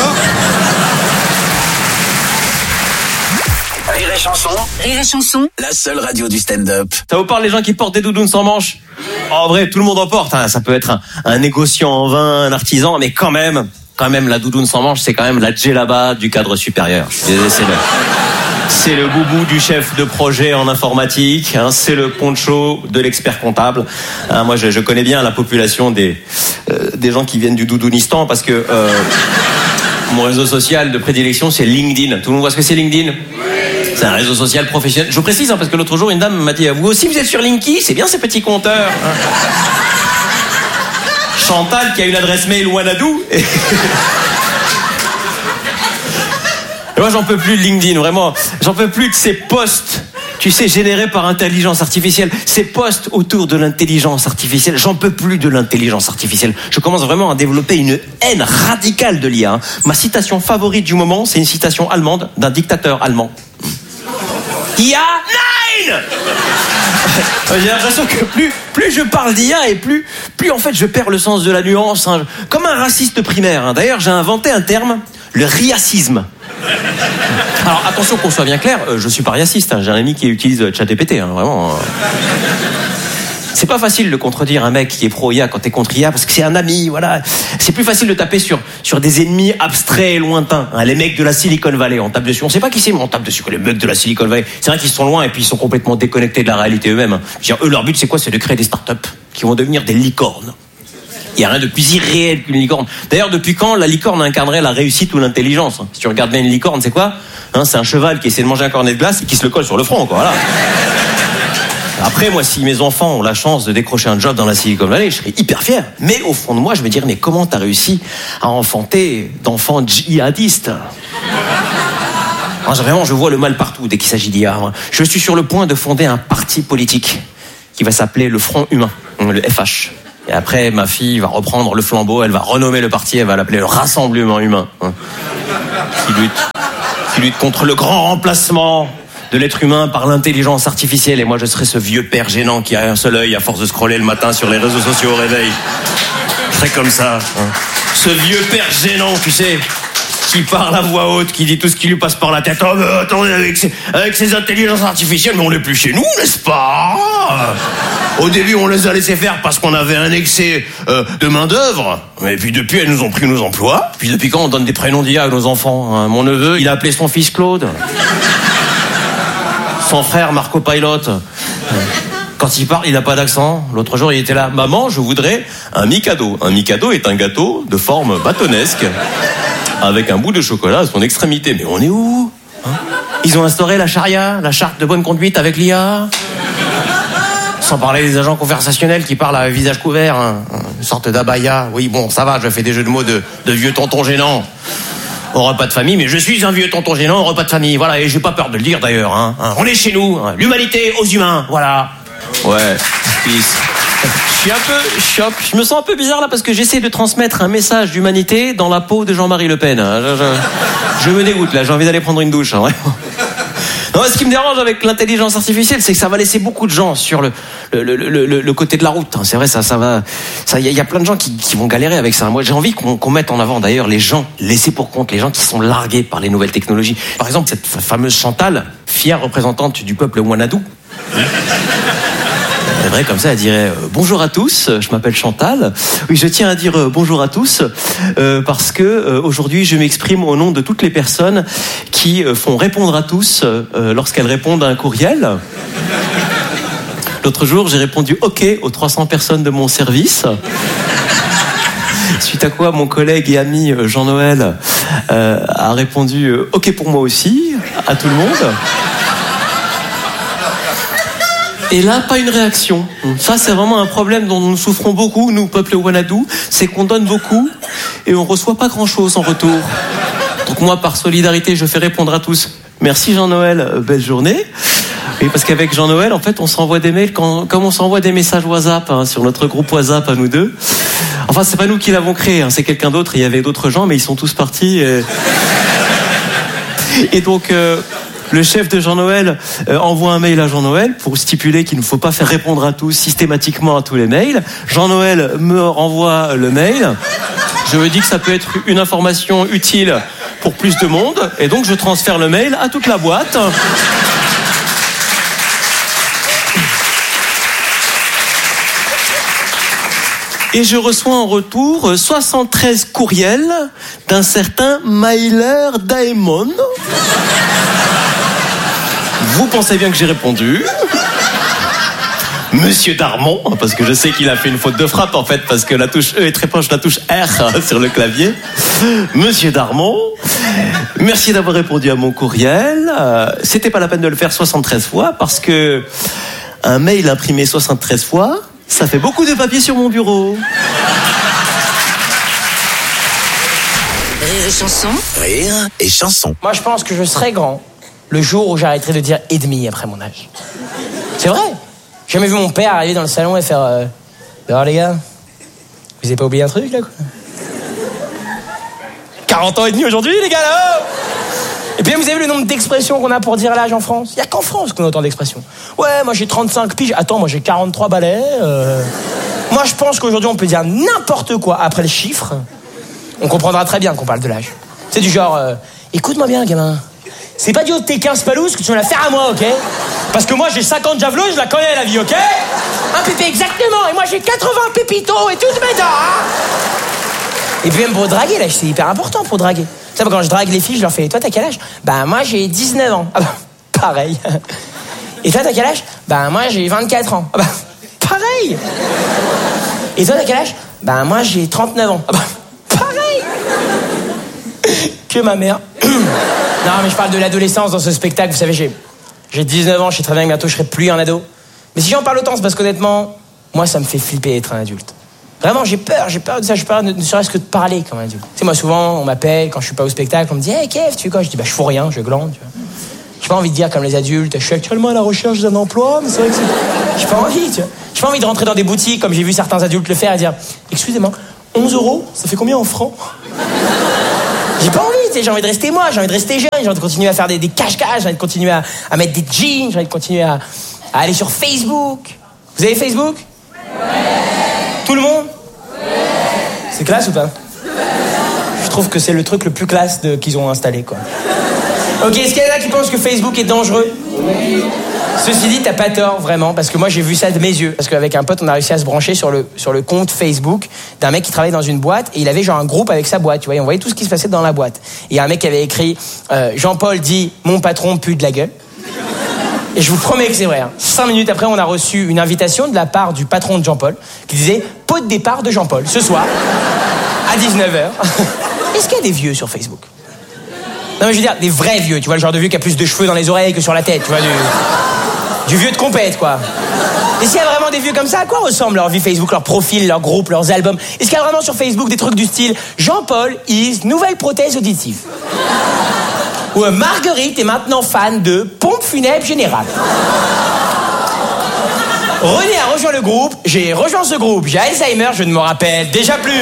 Rire et chanson. Rire et chanson. La seule radio du stand-up. Ça vous parle les gens qui portent des doudounes sans manches ? En vrai, tout le monde en porte, hein. Ça peut être un négociant en vin, un artisan, mais quand même, la doudoune sans manches, c'est quand même la djellaba du cadre supérieur. Je suis désolé, c'est le boubou du chef de projet en informatique, hein, c'est le poncho de l'expert comptable. Hein, moi, je connais bien la population des gens qui viennent du doudounistan parce que mon réseau social de prédilection, c'est LinkedIn. Tout le monde voit ce que c'est LinkedIn ? C'est un réseau social professionnel. Je vous précise, hein, parce que l'autre jour, une dame m'a dit « Vous aussi, vous êtes sur LinkedIn ? C'est bien ces petits compteurs. Hein. » Chantal, qui a une adresse mail Wanadoo. Et moi, j'en peux plus de LinkedIn, vraiment. J'en peux plus de ces posts, tu sais, générés par intelligence artificielle. Ces posts autour de l'intelligence artificielle. J'en peux plus de l'intelligence artificielle. Je commence vraiment à développer une haine radicale de l'IA. Hein. Ma citation favorite du moment, c'est une citation allemande d'un dictateur allemand. IA 9 ! J'ai l'impression que plus je parle d'IA et plus en fait je perds le sens de la nuance. Hein. Comme un raciste primaire. Hein. D'ailleurs, j'ai inventé un terme, le riacisme. Alors attention qu'on soit bien clair, je suis pas riaciste, hein. J'ai un ami qui utilise ChatGPT, hein, vraiment. C'est pas facile de contredire un mec qui est pro-IA quand t'es contre IA parce que c'est un ami, voilà. C'est plus facile de taper sur des ennemis abstraits et lointains. Hein, les mecs de la Silicon Valley, on tape dessus. On sait pas qui c'est, mais on tape dessus. Les mecs de la Silicon Valley, c'est vrai qu'ils sont loin et puis ils sont complètement déconnectés de la réalité eux-mêmes. Hein. Je veux dire, eux, leur but c'est quoi ? C'est de créer des startups qui vont devenir des licornes. Il n'y a rien de plus irréel qu'une licorne. D'ailleurs, depuis quand la licorne incarnerait la réussite ou l'intelligence ? Si tu regardes bien une licorne, c'est quoi ? Hein, c'est un cheval qui essaie de manger un cornet de glace et qui se le colle sur le front, quoi. Voilà. Après, moi, si mes enfants ont la chance de décrocher un job dans la Silicon Valley, je serais hyper fier. Mais au fond de moi, je me dirais, mais comment t'as réussi à enfanter d'enfants djihadistes ? Alors, vraiment, je vois le mal partout dès qu'il s'agit d'IA. Je suis sur le point de fonder un parti politique qui va s'appeler le Front Humain, le FH. Et après, ma fille va reprendre le flambeau, elle va renommer le parti, elle va l'appeler le Rassemblement Humain, qui lutte contre le grand remplacement de l'être humain par l'intelligence artificielle. Et moi, je serai ce vieux père gênant qui a un seul œil à force de scroller le matin sur les réseaux sociaux au réveil. Je serai comme ça. Ce vieux père gênant, tu sais, qui parle à voix haute, qui dit tout ce qui lui passe par la tête. Oh, mais attendez, avec ces intelligences artificielles, mais on n'est plus chez nous, n'est-ce pas? Au début, on les a laissés faire parce qu'on avait un excès de main-d'œuvre. Et puis depuis, elles nous ont pris nos emplois. Puis depuis quand on donne des prénoms d'IA à nos enfants, hein? Mon neveu, il a appelé son fils Claude. Son frère, Marco Pilot. Quand il parle, il n'a pas d'accent. L'autre jour, il était là. Maman, je voudrais un Mikado. Un Mikado est un gâteau de forme bâtonnesque avec un bout de chocolat à son extrémité. Mais on est où, hein? Ils ont instauré la charia, la charte de bonne conduite avec l'IA. Sans parler des agents conversationnels qui parlent à visage couvert, hein. Une sorte d'abaya. Oui, bon, ça va, je fais des jeux de mots de vieux tonton gênant au repas de famille, mais je suis un vieux tonton gênant au repas de famille. Voilà, et j'ai pas peur de le dire d'ailleurs, hein. On est chez nous, hein. L'humanité aux humains, voilà. Ouais, peace. Je me sens un peu bizarre là parce que j'essaie de transmettre un message d'humanité dans la peau de Jean-Marie Le Pen. Je me dégoûte là, j'ai envie d'aller prendre une douche, hein, vraiment. Non, ce qui me dérange avec l'intelligence artificielle, c'est que ça va laisser beaucoup de gens sur le côté de la route. C'est vrai, ça va. Il y a plein de gens qui vont galérer avec ça. Moi, j'ai envie qu'on mette en avant d'ailleurs les gens laissés pour compte, les gens qui sont largués par les nouvelles technologies. Par exemple, cette fameuse Chantal, fière représentante du peuple Wanadou. C'est vrai, comme ça, elle dirait bonjour à tous, je m'appelle Chantal. Oui, je tiens à dire bonjour à tous parce que aujourd'hui, je m'exprime au nom de toutes les personnes qui font répondre à tous lorsqu'elles répondent à un courriel. L'autre jour, j'ai répondu OK aux 300 personnes de mon service. Suite à quoi, mon collègue et ami Jean-Noël a répondu OK pour moi aussi, à tout le monde. Et là, pas une réaction. Ça, c'est vraiment un problème dont nous souffrons beaucoup, nous, peuple Wanadou. C'est qu'on donne beaucoup et on reçoit pas grand-chose en retour. Donc moi, par solidarité, je fais répondre à tous. Merci Jean-Noël, belle journée. Et parce qu'avec Jean-Noël, en fait, on s'envoie des mails comme on s'envoie des messages WhatsApp, hein, sur notre groupe WhatsApp à nous deux. Enfin, c'est pas nous qui l'avons créé, hein, c'est quelqu'un d'autre. Il y avait d'autres gens, mais ils sont tous partis. Et donc... le chef de Jean-Noël envoie un mail à Jean-Noël pour stipuler qu'il ne faut pas faire répondre à tous systématiquement à tous les mails. Jean-Noël me renvoie le mail. Je me dis que ça peut être une information utile pour plus de monde. Et donc je transfère le mail à toute la boîte. Et je reçois en retour 73 courriels d'un certain Myler Daemon. Vous pensez bien que j'ai répondu. Monsieur Darmon, parce que je sais qu'il a fait une faute de frappe en fait, parce que la touche E est très proche de la touche R sur le clavier. Monsieur Darmon, merci d'avoir répondu à mon courriel. C'était pas la peine de le faire 73 fois, parce que un mail imprimé 73 fois, ça fait beaucoup de papier sur mon bureau. Rire et chanson. Rire et chanson. Moi, je pense que je serai grand le jour où j'arrêterai de dire et demi après mon âge. C'est vrai. J'ai jamais vu mon père arriver dans le salon et faire alors les gars, vous avez pas oublié un truc là quoi? 40 ans et demi aujourd'hui les gars là. Et puis vous avez vu le nombre d'expressions qu'on a pour dire l'âge en France? Il y a qu'en France qu'on a autant d'expressions. Ouais, moi j'ai 35 piges. Attends, moi j'ai 43 balais. Moi je pense qu'aujourd'hui on peut dire n'importe quoi après le chiffre. On comprendra très bien qu'on parle de l'âge. C'est du genre écoute-moi bien gamin. C'est pas du haut de tes 15 palouses que tu vas la faire à moi, ok? Parce que moi, j'ai 50 javelots, je la connais, la vie, ok? Un pépé, exactement. Et moi, j'ai 80 pépitos et toutes mes dents, hein? Et puis même pour draguer, là, c'est hyper important pour draguer. Tu sais, quand je drague les filles, je leur fais, toi, t'as quel âge? Ben, moi, j'ai 19 ans. Ah ben, pareil. Et toi, t'as quel âge? Ben, moi, j'ai 24 ans. Ah ben, pareil. Et toi, t'as quel âge? Ben, moi, j'ai 39 ans. Ah ben, pareil. Que ma mère. Non, mais je parle de l'adolescence dans ce spectacle. Vous savez, j'ai 19 ans, je sais très bien que bientôt je serai plus un ado. Mais si j'en parle autant, c'est parce qu'honnêtement, moi, ça me fait flipper d'être un adulte. Vraiment, j'ai peur de ça, j'ai peur ne serait-ce que de parler comme un adulte. Tu sais, moi, souvent, on m'appelle, quand je suis pas au spectacle, on me dit « Hey, Kev, tu fais quoi ?» Je dis « Bah, je fous rien, je glande, tu vois. » Je pas envie de dire comme les adultes, je suis actuellement à la recherche d'un emploi, mais c'est vrai que j'ai pas envie, tu vois. J'ai pas envie de rentrer dans des boutiques comme j'ai vu certains adultes le faire et dire, excusez-moi, 11 €, ça fait combien en francs? J'ai pas envie, tu sais, j'ai envie de rester moi, j'ai envie de rester jeune, j'ai envie de continuer à faire des cache-cache, j'ai envie de continuer à mettre des jeans, j'ai envie de continuer à aller sur Facebook. Vous avez Facebook? Ouais. Tout le monde? Ouais. C'est classe ou pas? Je trouve que c'est le truc le plus classe qu'ils ont installé, quoi. Ok, est-ce qu'il y en a qui pensent que Facebook est dangereux? Oui. Ceci dit, t'as pas tort, vraiment, parce que moi j'ai vu ça de mes yeux. Parce qu'avec un pote, on a réussi à se brancher sur le compte Facebook d'un mec qui travaillait dans une boîte, et il avait genre un groupe avec sa boîte, tu vois, et on voyait tout ce qui se passait dans la boîte. Et il y a un mec qui avait écrit Jean-Paul dit mon patron pue de la gueule. Et je vous promets que c'est vrai. 5 minutes après, on a reçu une invitation de la part du patron de Jean-Paul qui disait pot de départ de Jean-Paul ce soir à 19h. Est-ce qu'il y a des vieux sur Facebook? Non mais je veux dire, des vrais vieux, tu vois, le genre de vieux qui a plus de cheveux dans les oreilles que sur la tête, tu vois, du vieux de compète, quoi. Et s'il y a vraiment des vieux comme ça, à quoi ressemble leur vie Facebook, leur profil, leur groupe, leurs albums? Est-ce qu'il y a vraiment sur Facebook des trucs du style Jean-Paul is nouvelle prothèse auditive? Ou Marguerite est maintenant fan de pompe funèbre générale? René a rejoint le groupe, j'ai rejoint ce groupe, j'ai Alzheimer, je ne me rappelle déjà plus.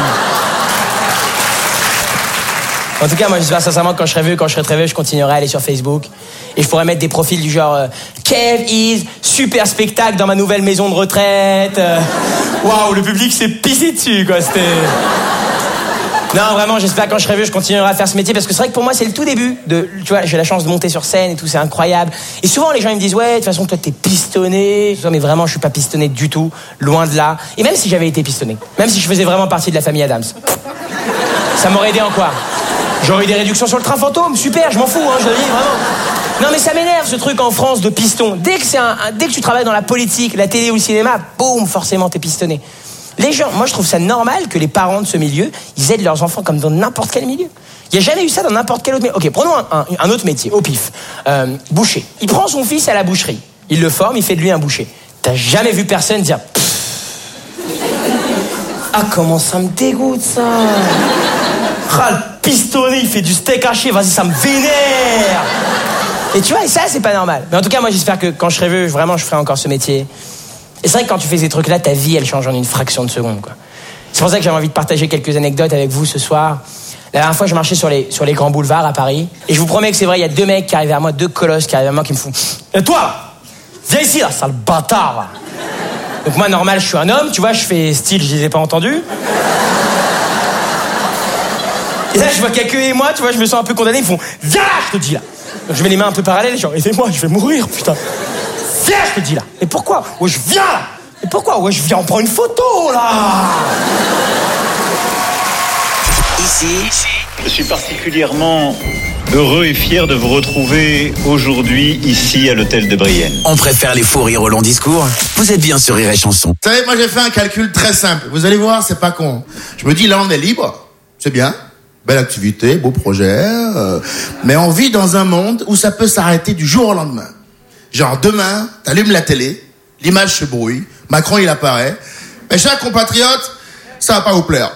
En tout cas, moi j'espère sincèrement que quand je serai très vieux, je continuerai à aller sur Facebook. Et je pourrais mettre des profils du genre Kev is super spectacle dans ma nouvelle maison de retraite. Waouh, le public s'est pissé dessus, quoi. C'était... Non, vraiment, j'espère que quand je serai vieux, je continuerai à faire ce métier, parce que c'est vrai que pour moi, c'est le tout début de, tu vois, j'ai la chance de monter sur scène et tout, c'est incroyable. Et souvent, les gens, ils me disent, ouais, de toute façon, toi, t'es pistonné. Mais vraiment, je suis pas pistonné du tout, loin de là. Et même si j'avais été pistonné, même si je faisais vraiment partie de la famille Adams, ça m'aurait aidé en quoi? J'aurais eu des réductions sur le train fantôme, super, je m'en fous, hein, je le dis, vraiment. Non, mais ça m'énerve, ce truc en France de piston. Dès que tu travailles dans la politique, la télé ou le cinéma, boum, forcément, t'es pistonné. Les gens, moi je trouve ça normal que les parents de ce milieu, ils aident leurs enfants comme dans n'importe quel milieu. Il n'y a jamais eu ça dans n'importe quel autre métier. Ok, prenons un autre métier, au pif. Boucher. Il prend son fils à la boucherie. Il le forme, il fait de lui un boucher. T'as jamais vu personne dire ah, comment ça me dégoûte ça. Ah, le pistonné, il fait du steak haché, vas-y, ça me vénère. Et tu vois, et ça, c'est pas normal. Mais en tout cas, moi j'espère que quand je serai vieux, vraiment, je ferai encore ce métier. Et c'est vrai que quand tu fais ces trucs-là, ta vie, elle change en une fraction de seconde, quoi. C'est pour ça que j'avais envie de partager quelques anecdotes avec vous ce soir. La dernière fois, je marchais sur les grands boulevards à Paris. Et je vous promets que c'est vrai, il y a 2 mecs qui arrivaient à moi, 2 colosses qui arrivaient à moi, qui me font et toi, viens ici, là, sale bâtard. Donc moi, normal, je suis un homme, tu vois, je fais style, je les ai pas entendus. Et là, je vois qu'il y a que et moi, tu vois, je me sens un peu condamné. Ils me font viens là, je te dis là. Donc je mets les mains un peu parallèles, genre aidez-moi, je vais mourir, putain. Viens, je te dis là. Mais pourquoi? Ouais, je viens là. Mais pourquoi? Ouais, je viens, on prend une photo là. Ici, je suis particulièrement heureux et fier de vous retrouver aujourd'hui ici à l'hôtel de Brienne. On préfère les faux rires au long discours. Vous êtes bien sur Rire et Chanson. Vous savez, moi j'ai fait un calcul très simple. Vous allez voir, c'est pas con. Je me dis, là on est libre, c'est bien. Belle activité, beau projet. Mais on vit dans un monde où ça peut s'arrêter du jour au lendemain. Genre demain, t'allumes la télé, l'image se brouille, Macron il apparaît. Mes chers compatriotes, ça va pas vous plaire.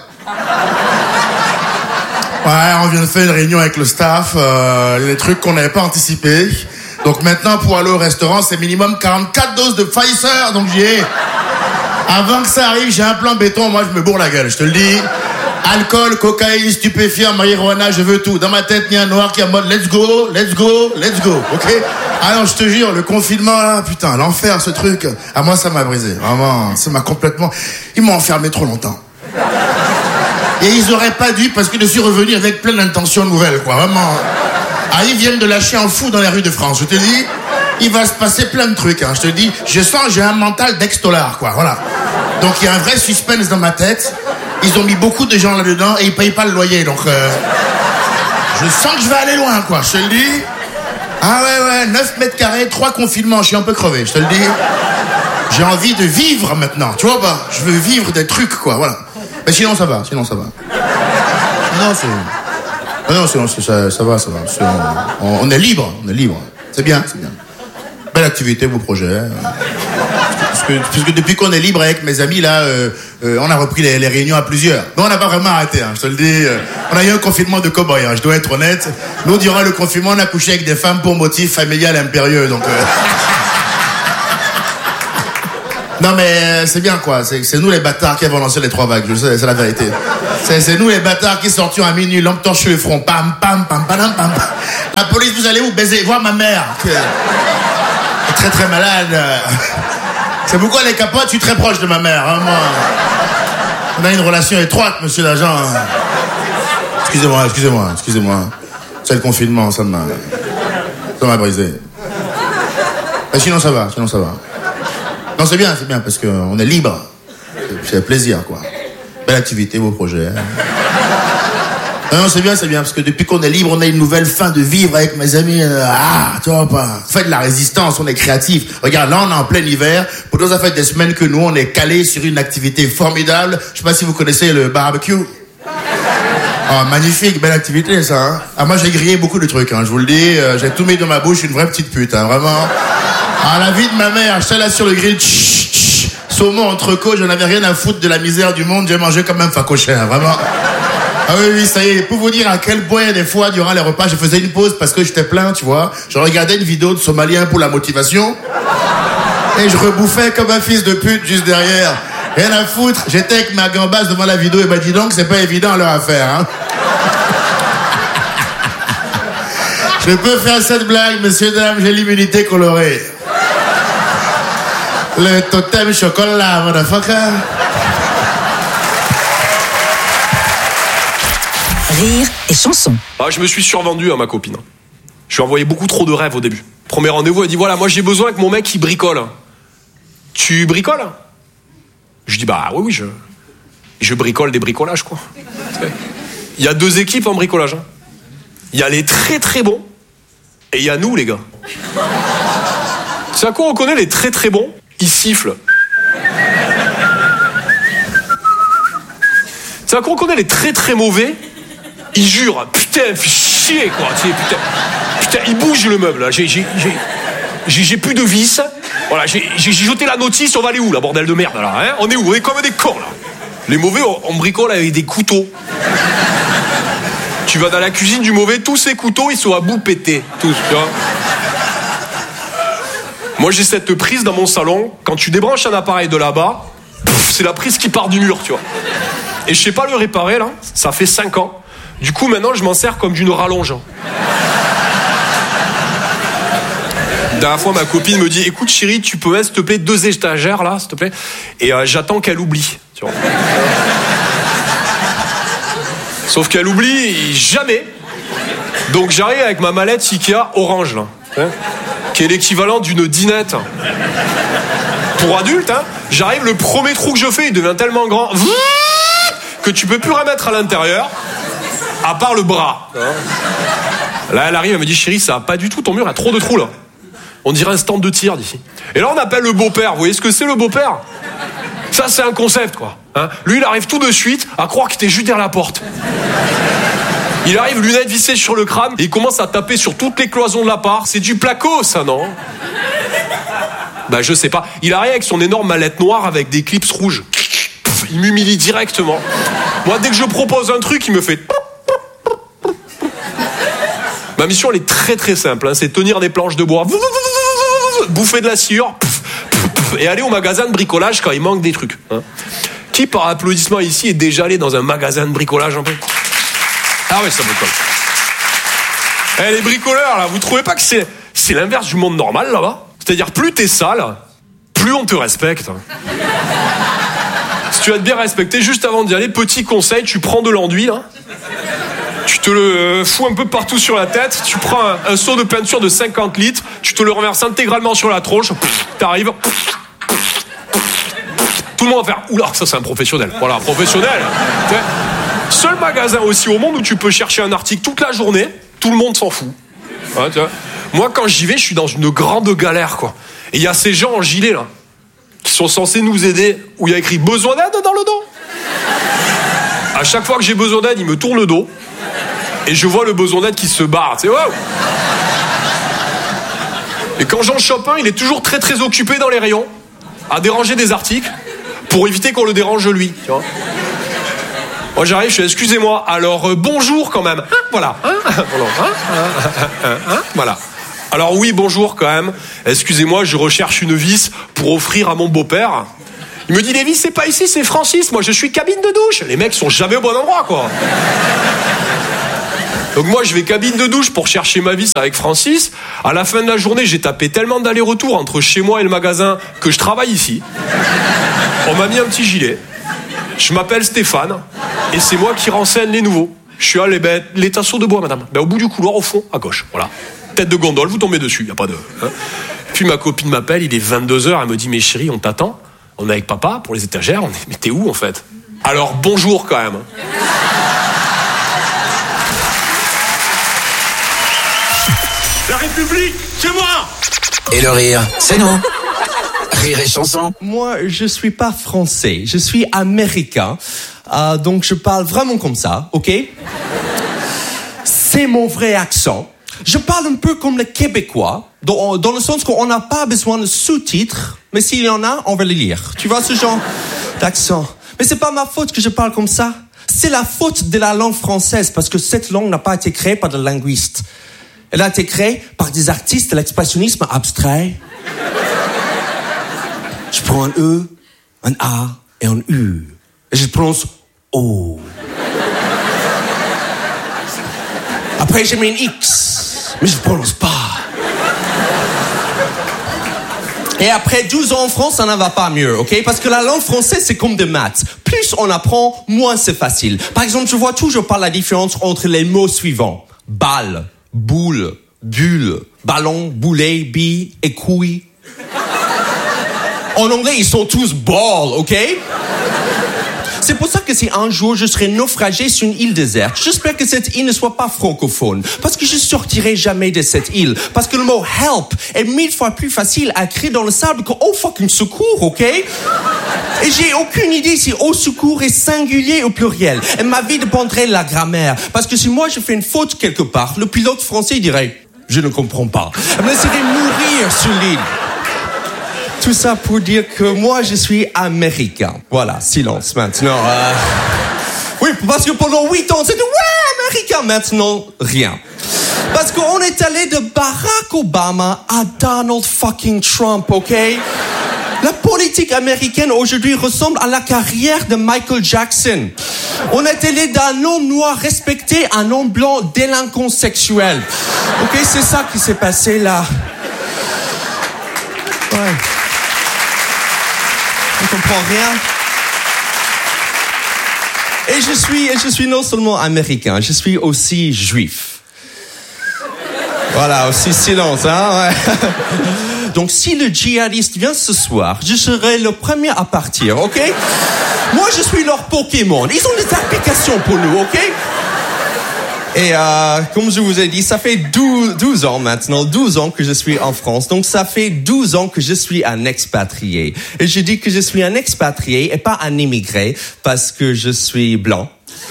Ouais, on vient de faire une réunion avec le staff, des trucs qu'on n'avait pas anticipés. Donc maintenant, pour aller au restaurant, c'est minimum 44 doses de Pfizer, donc j'y ai. Avant que ça arrive, j'ai un plan béton, moi je me bourre la gueule, je te le dis. Alcool, cocaïne, stupéfiants, marijuana, je veux tout. Dans ma tête, il y a un noir qui est en mode let's go, let's go, let's go, ok? Ah non, je te jure, le confinement là, putain, l'enfer, ce truc. Ah moi, ça m'a brisé, vraiment, ça m'a complètement... Ils m'ont enfermé trop longtemps. Et ils auraient pas dû, parce que je suis revenu avec plein d'intentions nouvelles, quoi, vraiment. Ah, ils viennent de lâcher un fou dans les rues de France, je te dis, il va se passer plein de trucs, hein, je te dis, je sens, j'ai un mental d'ex-dollar, quoi, voilà. Donc il y a un vrai suspense dans ma tête. Ils ont mis beaucoup de gens là-dedans et ils payent pas le loyer, donc je sens que je vais aller loin, quoi, je te le dis. Ah ouais, 9 mètres carrés, 3 confinements, je suis un peu crevé, je te le dis. J'ai envie de vivre maintenant, tu vois pas? Je veux vivre des trucs, quoi, voilà. Mais sinon ça va. Non, sinon ça va. On est libre, c'est bien. Belle activité, vos projets. Puisque depuis qu'on est libre avec mes amis, là, on a repris les réunions à plusieurs. Mais on n'a pas vraiment arrêté, hein, je te le dis. On a eu un confinement de cow-boy, hein, je dois être honnête. Nous, durant le confinement, on a couché avec des femmes pour motif familial impérieux, donc... Non mais c'est bien quoi, c'est nous les bâtards qui avons lancé les 3 vagues, je sais, c'est la vérité. C'est nous les bâtards qui sortions à minuit, lampe torche sur le front, pam pam pam pam pam. La police, vous allez où baiser? Voir ma mère, qui est très très malade. C'est pourquoi les capotes, je suis très proche de ma mère, hein, moi. On a une relation étroite, monsieur l'agent. Excusez-moi. C'est le confinement, ça m'a brisé. Mais sinon ça va. Non, c'est bien, parce qu'on est libre. C'est plaisir, quoi. Belle activité, beau projet. Hein. Non, c'est bien, parce que depuis qu'on est libre, on a une nouvelle fin de vivre avec mes amis. Tu vois pas. Faites de la résistance, on est créatifs. Regarde, là, on est en plein hiver. Pour nous, ça fait des semaines que nous, on est calés sur une activité formidable. Je sais pas si vous connaissez le barbecue. Oh, magnifique, belle activité, ça. Hein. Moi, j'ai grillé beaucoup de trucs, hein, je vous le dis. J'ai tout mis dans ma bouche, une vraie petite pute, hein, vraiment. La vie de ma mère, j'étais là sur le grill, saumon, entrecôte, j'en avais rien à foutre de la misère du monde, j'ai mangé comme un facochère, vraiment. Ah oui, ça y est, pour vous dire à quel point, des fois, durant les repas, je faisais une pause parce que j'étais plein, tu vois. Je regardais une vidéo de Somalien pour la motivation, et je rebouffais comme un fils de pute juste derrière. Rien à foutre, j'étais avec ma gambasse devant la vidéo, et dis donc, c'est pas évident leur affaire, hein. Je peux faire cette blague, messieurs, dames, j'ai l'immunité colorée. Le totem chocolat, motherfucker. Rire et chanson. Je me suis survendu à ma copine. Je lui ai envoyé beaucoup trop de rêves au début. Premier rendez-vous, elle dit voilà, moi j'ai besoin que mon mec il bricole. Tu bricoles? Je dis oui, je bricole des bricolages quoi. Il y a 2 équipes en bricolage. Hein. Il y a les très très bons et il y a nous les gars. C'est à quoi on connaît les très très bons? Ils sifflent. C'est à quoi on connaît les très très mauvais? Ils jurent. Putain, fais chier quoi. Putain, ils bougent le meuble là. J'ai plus de vis. Voilà, j'ai jeté la notice. On va aller où là, bordel de merde là, hein? On est où? On est comme des cons là. Les mauvais, on bricole avec des couteaux. Tu vas dans la cuisine du mauvais, tous ces couteaux ils sont à bout pétés, tous. Tu vois. Moi j'ai cette prise dans mon salon. Quand tu débranches un appareil de là-bas, c'est la prise qui part du mur, tu vois. Et je sais pas le réparer là. Ça fait 5 ans. Du coup maintenant je m'en sers comme d'une rallonge. La dernière fois ma copine me dit écoute chérie, tu peux mettre s'il te plaît 2 étagères là s'il te plaît. Et j'attends qu'elle oublie, tu vois. Sauf qu'elle oublie jamais. Donc j'arrive avec ma mallette Ikea orange là, hein, qui est l'équivalent d'une dinette pour adulte, hein. J'arrive, le premier trou que je fais il devient tellement grand que tu peux plus remettre à l'intérieur à part le bras. Là elle arrive, elle me dit chérie, ça va pas du tout, ton mur a trop de trous là. On dirait un stand de tir d'ici. Et là on appelle le beau-père. Vous voyez ce que c'est le beau-père? Ça c'est un concept quoi, hein. Lui il arrive tout de suite à croire qu'il était juste derrière la porte. Il arrive, lunettes vissées sur le crâne, et il commence à taper sur toutes les cloisons de l'appart. C'est du placo ça, non? Je sais pas. Il arrive avec son énorme mallette noire avec des clips rouges. Il m'humilie directement. Moi dès que je propose un truc il me fait... Ma mission elle est très très simple, hein. C'est tenir des planches de bois, bouffer de la sciure et aller au magasin de bricolage quand il manque des trucs, hein. Qui par applaudissement ici est déjà allé dans un magasin de bricolage un peu? Ah ouais, ça bricole. Les bricoleurs là, vous trouvez pas que c'est l'inverse du monde normal là-bas? C'est-à-dire plus t'es sale, plus on te respecte. Si tu vas te bien respecter, juste avant d'y aller, petit conseil, tu prends de l'enduit là. Tu te le fous un peu partout sur la tête, tu prends un seau de peinture de 50 litres, tu te le renverses intégralement sur la tronche, t'arrives, tout le monde va faire oula, ça c'est un professionnel. Voilà, professionnel. Seul magasin aussi au monde où tu peux chercher un article toute la journée, tout le monde s'en fout. Ouais, tu vois. Moi quand j'y vais, je suis dans une grande galère quoi. Et il y a ces gens en gilet là qui sont censés nous aider, où il y a écrit besoin d'aide dans le dos. À chaque fois que j'ai besoin d'aide, il me tourne le dos. Et je vois le besoin d'aide qui se barre. Tu sais, wow. Et quand j'en chope un, il est toujours très très occupé dans les rayons, à déranger des articles, pour éviter qu'on le dérange lui, tu vois. Moi j'arrive, je fais excusez-moi, alors bonjour quand même. Voilà. Voilà. Alors oui, bonjour quand même. Excusez-moi, je recherche une vis pour offrir à mon beau-père. Il me dit, les vis, c'est pas ici, c'est Francis. Moi, je suis cabine de douche. Les mecs sont jamais au bon endroit, quoi. Donc moi, je vais cabine de douche pour chercher ma vis avec Francis. À la fin de la journée, j'ai tapé tellement d'allers-retours entre chez moi et le magasin que je travaille ici. On m'a mis un petit gilet. Je m'appelle Stéphane. Et c'est moi qui renseigne les nouveaux. Je suis à les tasseaux de bois, madame. Au bout du couloir, au fond, à gauche. Voilà. Tête de gondole, vous tombez dessus, y a pas de... Hein. Puis ma copine m'appelle, il est 22h, elle me dit, mais chérie, on t'attend. On est avec papa pour les étagères. Mais t'es où, en fait? Alors, bonjour, quand même. La République, c'est moi! Et le rire, c'est nous. Rire et chanson. Moi, je suis pas français, je suis américain. Donc, je parle vraiment comme ça, ok? C'est mon vrai accent. Je parle un peu comme les Québécois, dans le sens qu'on n'a pas besoin de sous-titres, mais s'il y en a, on va les lire. Tu vois ce genre d'accent? Mais c'est pas ma faute que je parle comme ça. C'est la faute de la langue française, parce que cette langue n'a pas été créée par des linguistes. Elle a été créée par des artistes de l'expressionnisme abstrait. Je prends un E, un A et un U. Et je prononce O. Après, j'ai mis un X, mais je ne prononce pas. Et après 12 ans en France, ça n'en va pas mieux, ok? Parce que la langue française, c'est comme des maths. Plus on apprend, moins c'est facile. Par exemple, je vois toujours pas la différence entre les mots suivants. Balle, boule, bulle, ballon, boulet, bille et couille. En anglais, ils sont tous ball, ok? C'est pour ça que si un jour je serai naufragé sur une île déserte, j'espère que cette île ne soit pas francophone. Parce que je sortirai jamais de cette île. Parce que le mot help est 1000 fois plus facile à écrire dans le sable que oh fucking secours, ok? Et j'ai aucune idée si au secours est singulier ou pluriel. Et ma vie dépendrait de la grammaire. Parce que si moi je fais une faute quelque part, le pilote français dirait je ne comprends pas. Elle me laisserait mourir sur l'île. Tout ça pour dire que moi, je suis américain. Voilà, silence maintenant. Oui, parce que pendant 8 ans, c'était ouais, américain. Maintenant, rien. Parce qu'on est allé de Barack Obama à Donald fucking Trump, ok? La politique américaine aujourd'hui ressemble à la carrière de Michael Jackson. On est allé d'un homme noir respecté à un homme blanc délinquant sexuel. Ok, c'est ça qui s'est passé là. Ouais. On comprend rien. Et je suis non seulement américain, je suis aussi juif. Voilà, aussi silence, hein, ouais. Donc si le djihadiste vient ce soir, je serai le premier à partir, ok? Moi, je suis leur Pokémon. Ils ont des applications pour nous, ok? Et comme je vous ai dit, ça fait 12 ans maintenant, 12 ans que je suis en France. Donc ça fait 12 ans que je suis un expatrié. Et je dis que je suis un expatrié et pas un immigré parce que je suis blanc.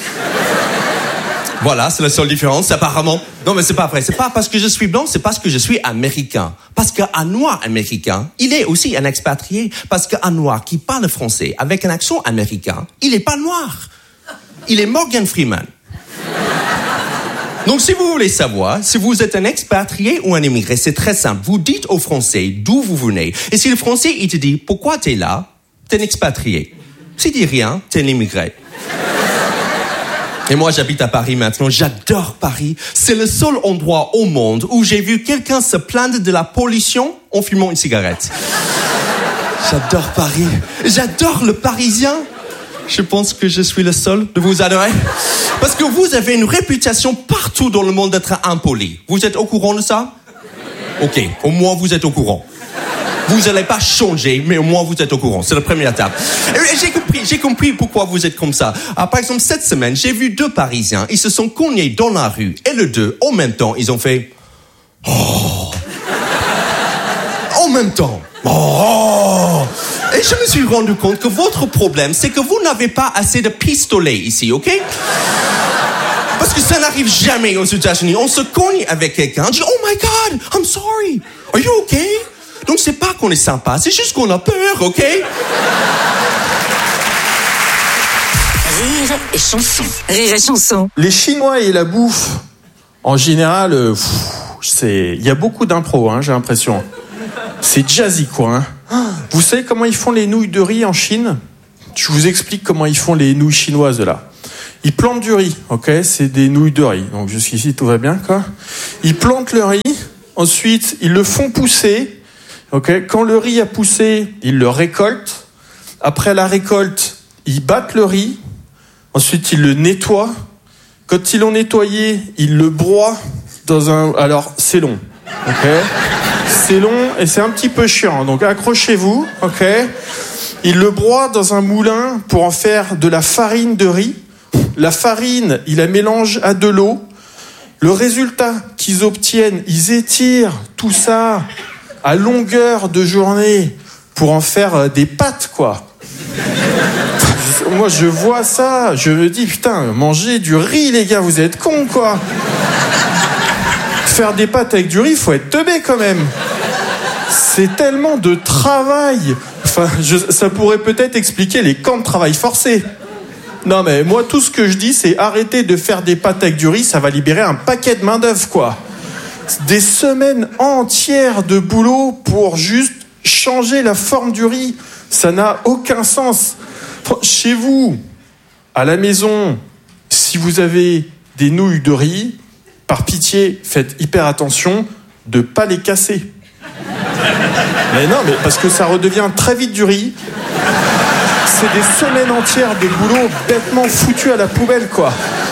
Voilà, c'est la seule différence, apparemment. Non, mais c'est pas vrai. C'est pas parce que je suis blanc, c'est parce que je suis américain. Parce qu'un noir américain, il est aussi un expatrié. Parce qu'un noir qui parle français avec un accent américain, il est pas noir. Il est Morgan Freeman. Donc, si vous voulez savoir si vous êtes un expatrié ou un immigré, c'est très simple. Vous dites au Français d'où vous venez. Et si le Français, il te dit pourquoi t'es là, t'es un expatrié. S'il dit rien, t'es un immigré. Et moi, j'habite à Paris maintenant. J'adore Paris. C'est le seul endroit au monde où j'ai vu quelqu'un se plaindre de la pollution en fumant une cigarette. J'adore Paris. J'adore le Parisien. Je pense que je suis le seul de vous adorer. Parce que vous avez une réputation partout dans le monde d'être impoli. Vous êtes au courant de ça? Ok, au moins vous êtes au courant. Vous n'allez pas changer, mais au moins vous êtes au courant. C'est la première étape. Et j'ai compris pourquoi vous êtes comme ça. Par exemple, cette semaine, j'ai vu 2 Parisiens. Ils se sont cognés dans la rue. Et les 2, en même temps, ils ont fait... Oh. En même temps. Oh. Et je me suis rendu compte que votre problème, c'est que vous n'avez pas assez de pistolets ici, ok? Parce que ça n'arrive jamais aux États-Unis. On se cogne avec quelqu'un, on dit « Oh my God, man, I'm sorry. Are you okay? Donc c'est pas qu'on est sympa, c'est juste qu'on a peur, ok? Rire et chanson. Rire et chanson. Les Chinois et la bouffe, en général, il y a beaucoup d'impro, j'ai l'impression. C'est jazzy, quoi. Vous savez comment ils font les nouilles de riz en Chine? Je vous explique comment ils font les nouilles chinoises, là. Ils plantent du riz, ok? C'est des nouilles de riz. Donc jusqu'ici, tout va bien, quoi. Ils plantent le riz, ensuite, ils le font pousser, ok? Quand le riz a poussé, ils le récoltent. Après la récolte, ils battent le riz. Ensuite, ils le nettoient. Quand ils l'ont nettoyé, ils le broient dans un... Alors, c'est long, ok? C'est long et c'est un petit peu chiant. Donc, accrochez-vous, ok? Ils le broient dans un moulin pour en faire de la farine de riz. La farine, ils la mélangent à de l'eau. Le résultat qu'ils obtiennent, ils étirent tout ça à longueur de journée pour en faire des pâtes, quoi. Moi, je vois ça, je me dis, putain, manger du riz, les gars, vous êtes cons, quoi. Faire des pâtes avec du riz, faut être teubé, quand même. C'est tellement de travail. Enfin, ça pourrait peut-être expliquer les camps de travail forcés. Non, mais moi, tout ce que je dis, c'est arrêter de faire des pâtes avec du riz, ça va libérer un paquet de main-d'œuvre, quoi. Des semaines entières de boulot pour juste changer la forme du riz. Ça n'a aucun sens. Chez vous, à la maison, si vous avez des nouilles de riz, par pitié, faites hyper attention de ne pas les casser. Mais non, mais parce que ça redevient très vite du riz. C'est des semaines entières de boulot bêtement foutu à la poubelle, quoi.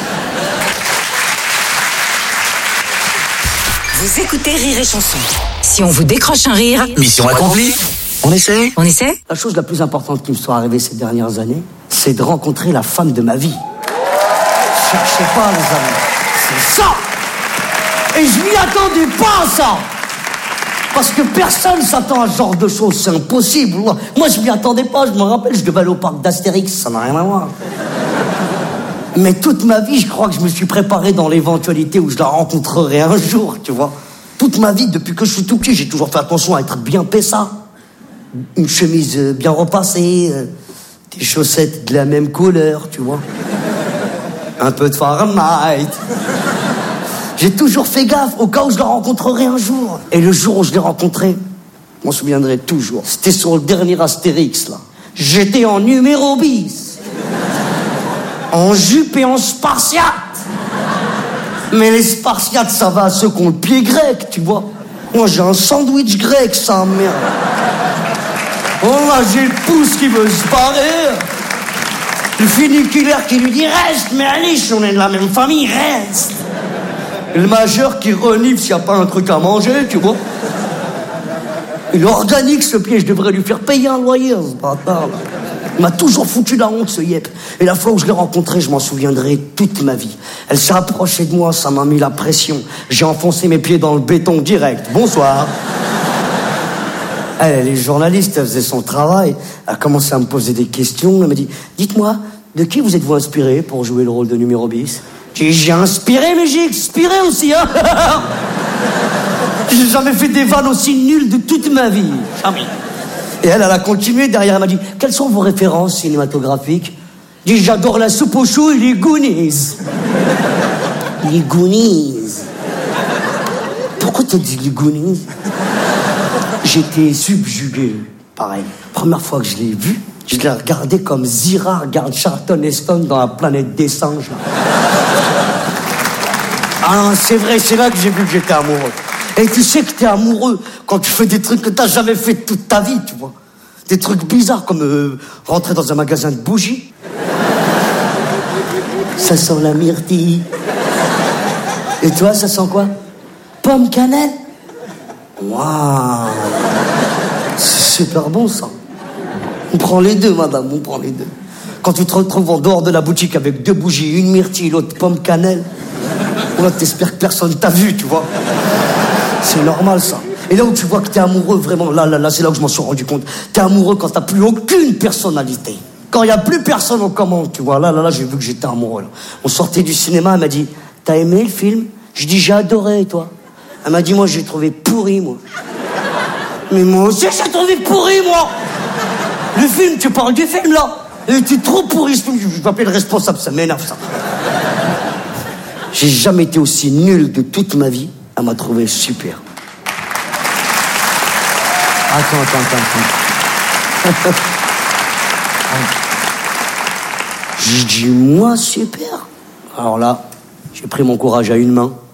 Vous écoutez Rire et Chanson. Si on vous décroche un rire... Mission accomplie. On essaie? On essaie? La chose la plus importante qui me soit arrivée ces dernières années, c'est de rencontrer la femme de ma vie. Cherchez pas, les amis. C'est ça! Et je m'y attendais pas à ça! Parce que personne s'attend à ce genre de choses, c'est impossible. Moi, je m'y attendais pas, je me rappelle, je devais aller au parc d'Astérix, ça n'a rien à voir. Mais toute ma vie, je crois que je me suis préparé dans l'éventualité où je la rencontrerai un jour, tu vois. Toute ma vie, depuis que je suis tout petit, j'ai toujours fait attention à être bien pessa. Une chemise bien repassée, des chaussettes de la même couleur, tu vois. Un peu de Fahrenheit. J'ai toujours fait gaffe au cas où je la rencontrerai un jour. Et le jour où je l'ai rencontrée, je m'en souviendrai toujours. C'était sur le dernier Astérix, là. J'étais en numéro bis. En jupe et en spartiate. Mais les spartiates, ça va à ceux qui ont le pied grec, tu vois. Moi, j'ai un sandwich grec, ça, merde. Oh là, j'ai le pouce qui veut se barrer. Le funiculaire qui lui dit « Reste, mais Alice, on est de la même famille, reste !» Et le majeur qui renifle s'il n'y a pas un truc à manger, tu vois. Et l'organique, ce pied, je devrais lui faire payer un loyer, ce bâtard, là. Il m'a toujours foutu la honte, ce yep. Et la fois où je l'ai rencontrée, je m'en souviendrai toute ma vie. Elle s'est approchée de moi, ça m'a mis la pression. J'ai enfoncé mes pieds dans le béton direct. Bonsoir. Elle est journaliste, elle faisait son travail. Elle a commencé à me poser des questions. Elle m'a dit, dites-moi, de qui vous êtes-vous inspiré pour jouer le rôle de numéro bis? J'ai inspiré, mais j'ai expiré aussi, hein. J'ai jamais fait des vannes aussi nulles de toute ma vie. Jamais. Et elle a continué derrière, elle m'a dit, quelles sont vos références cinématographiques? J'ai dit, j'adore la soupe aux choux et les Goonies. Les Goonies. Pourquoi t'as dit les Goonies? J'étais subjugué, pareil. Première fois que je l'ai vu, je l'ai regardé comme Zira regarde Charlton Heston dans La planète des singes. Ah non, c'est vrai, c'est là que j'ai vu que j'étais amoureux. Et tu sais que t'es amoureux quand tu fais des trucs que t'as jamais fait toute ta vie, tu vois. Des trucs bizarres comme rentrer dans un magasin de bougies. Ça sent la myrtille. Et toi, ça sent quoi? Pomme cannelle? Waouh. C'est super bon, ça. On prend les deux, madame, on prend les deux. Quand tu te retrouves en dehors de la boutique avec deux bougies, une myrtille, l'autre pomme cannelle, là, t'espères que personne t'a vu, tu vois. C'est normal, ça. Et là où tu vois que t'es amoureux, vraiment, là, c'est là où je m'en suis rendu compte. T'es amoureux quand t'as plus aucune personnalité. Quand il n'y a plus personne aux commandes, tu vois. Là, j'ai vu que j'étais amoureux. Là. On sortait du cinéma, elle m'a dit, t'as aimé le film? Je dis, j'ai adoré, et toi? Elle m'a dit, moi, j'ai trouvé pourri, moi. Mais moi aussi, j'ai trouvé pourri, moi. Le film, tu parles du film, là. Il était trop pourri, ce film. Je vais appeler le responsable, ça m'énerve, ça. J'ai jamais été aussi nul de toute ma vie. Elle m'a trouvé super. Attends. J'ai dit, moi, super. Alors là, j'ai pris mon courage à une main.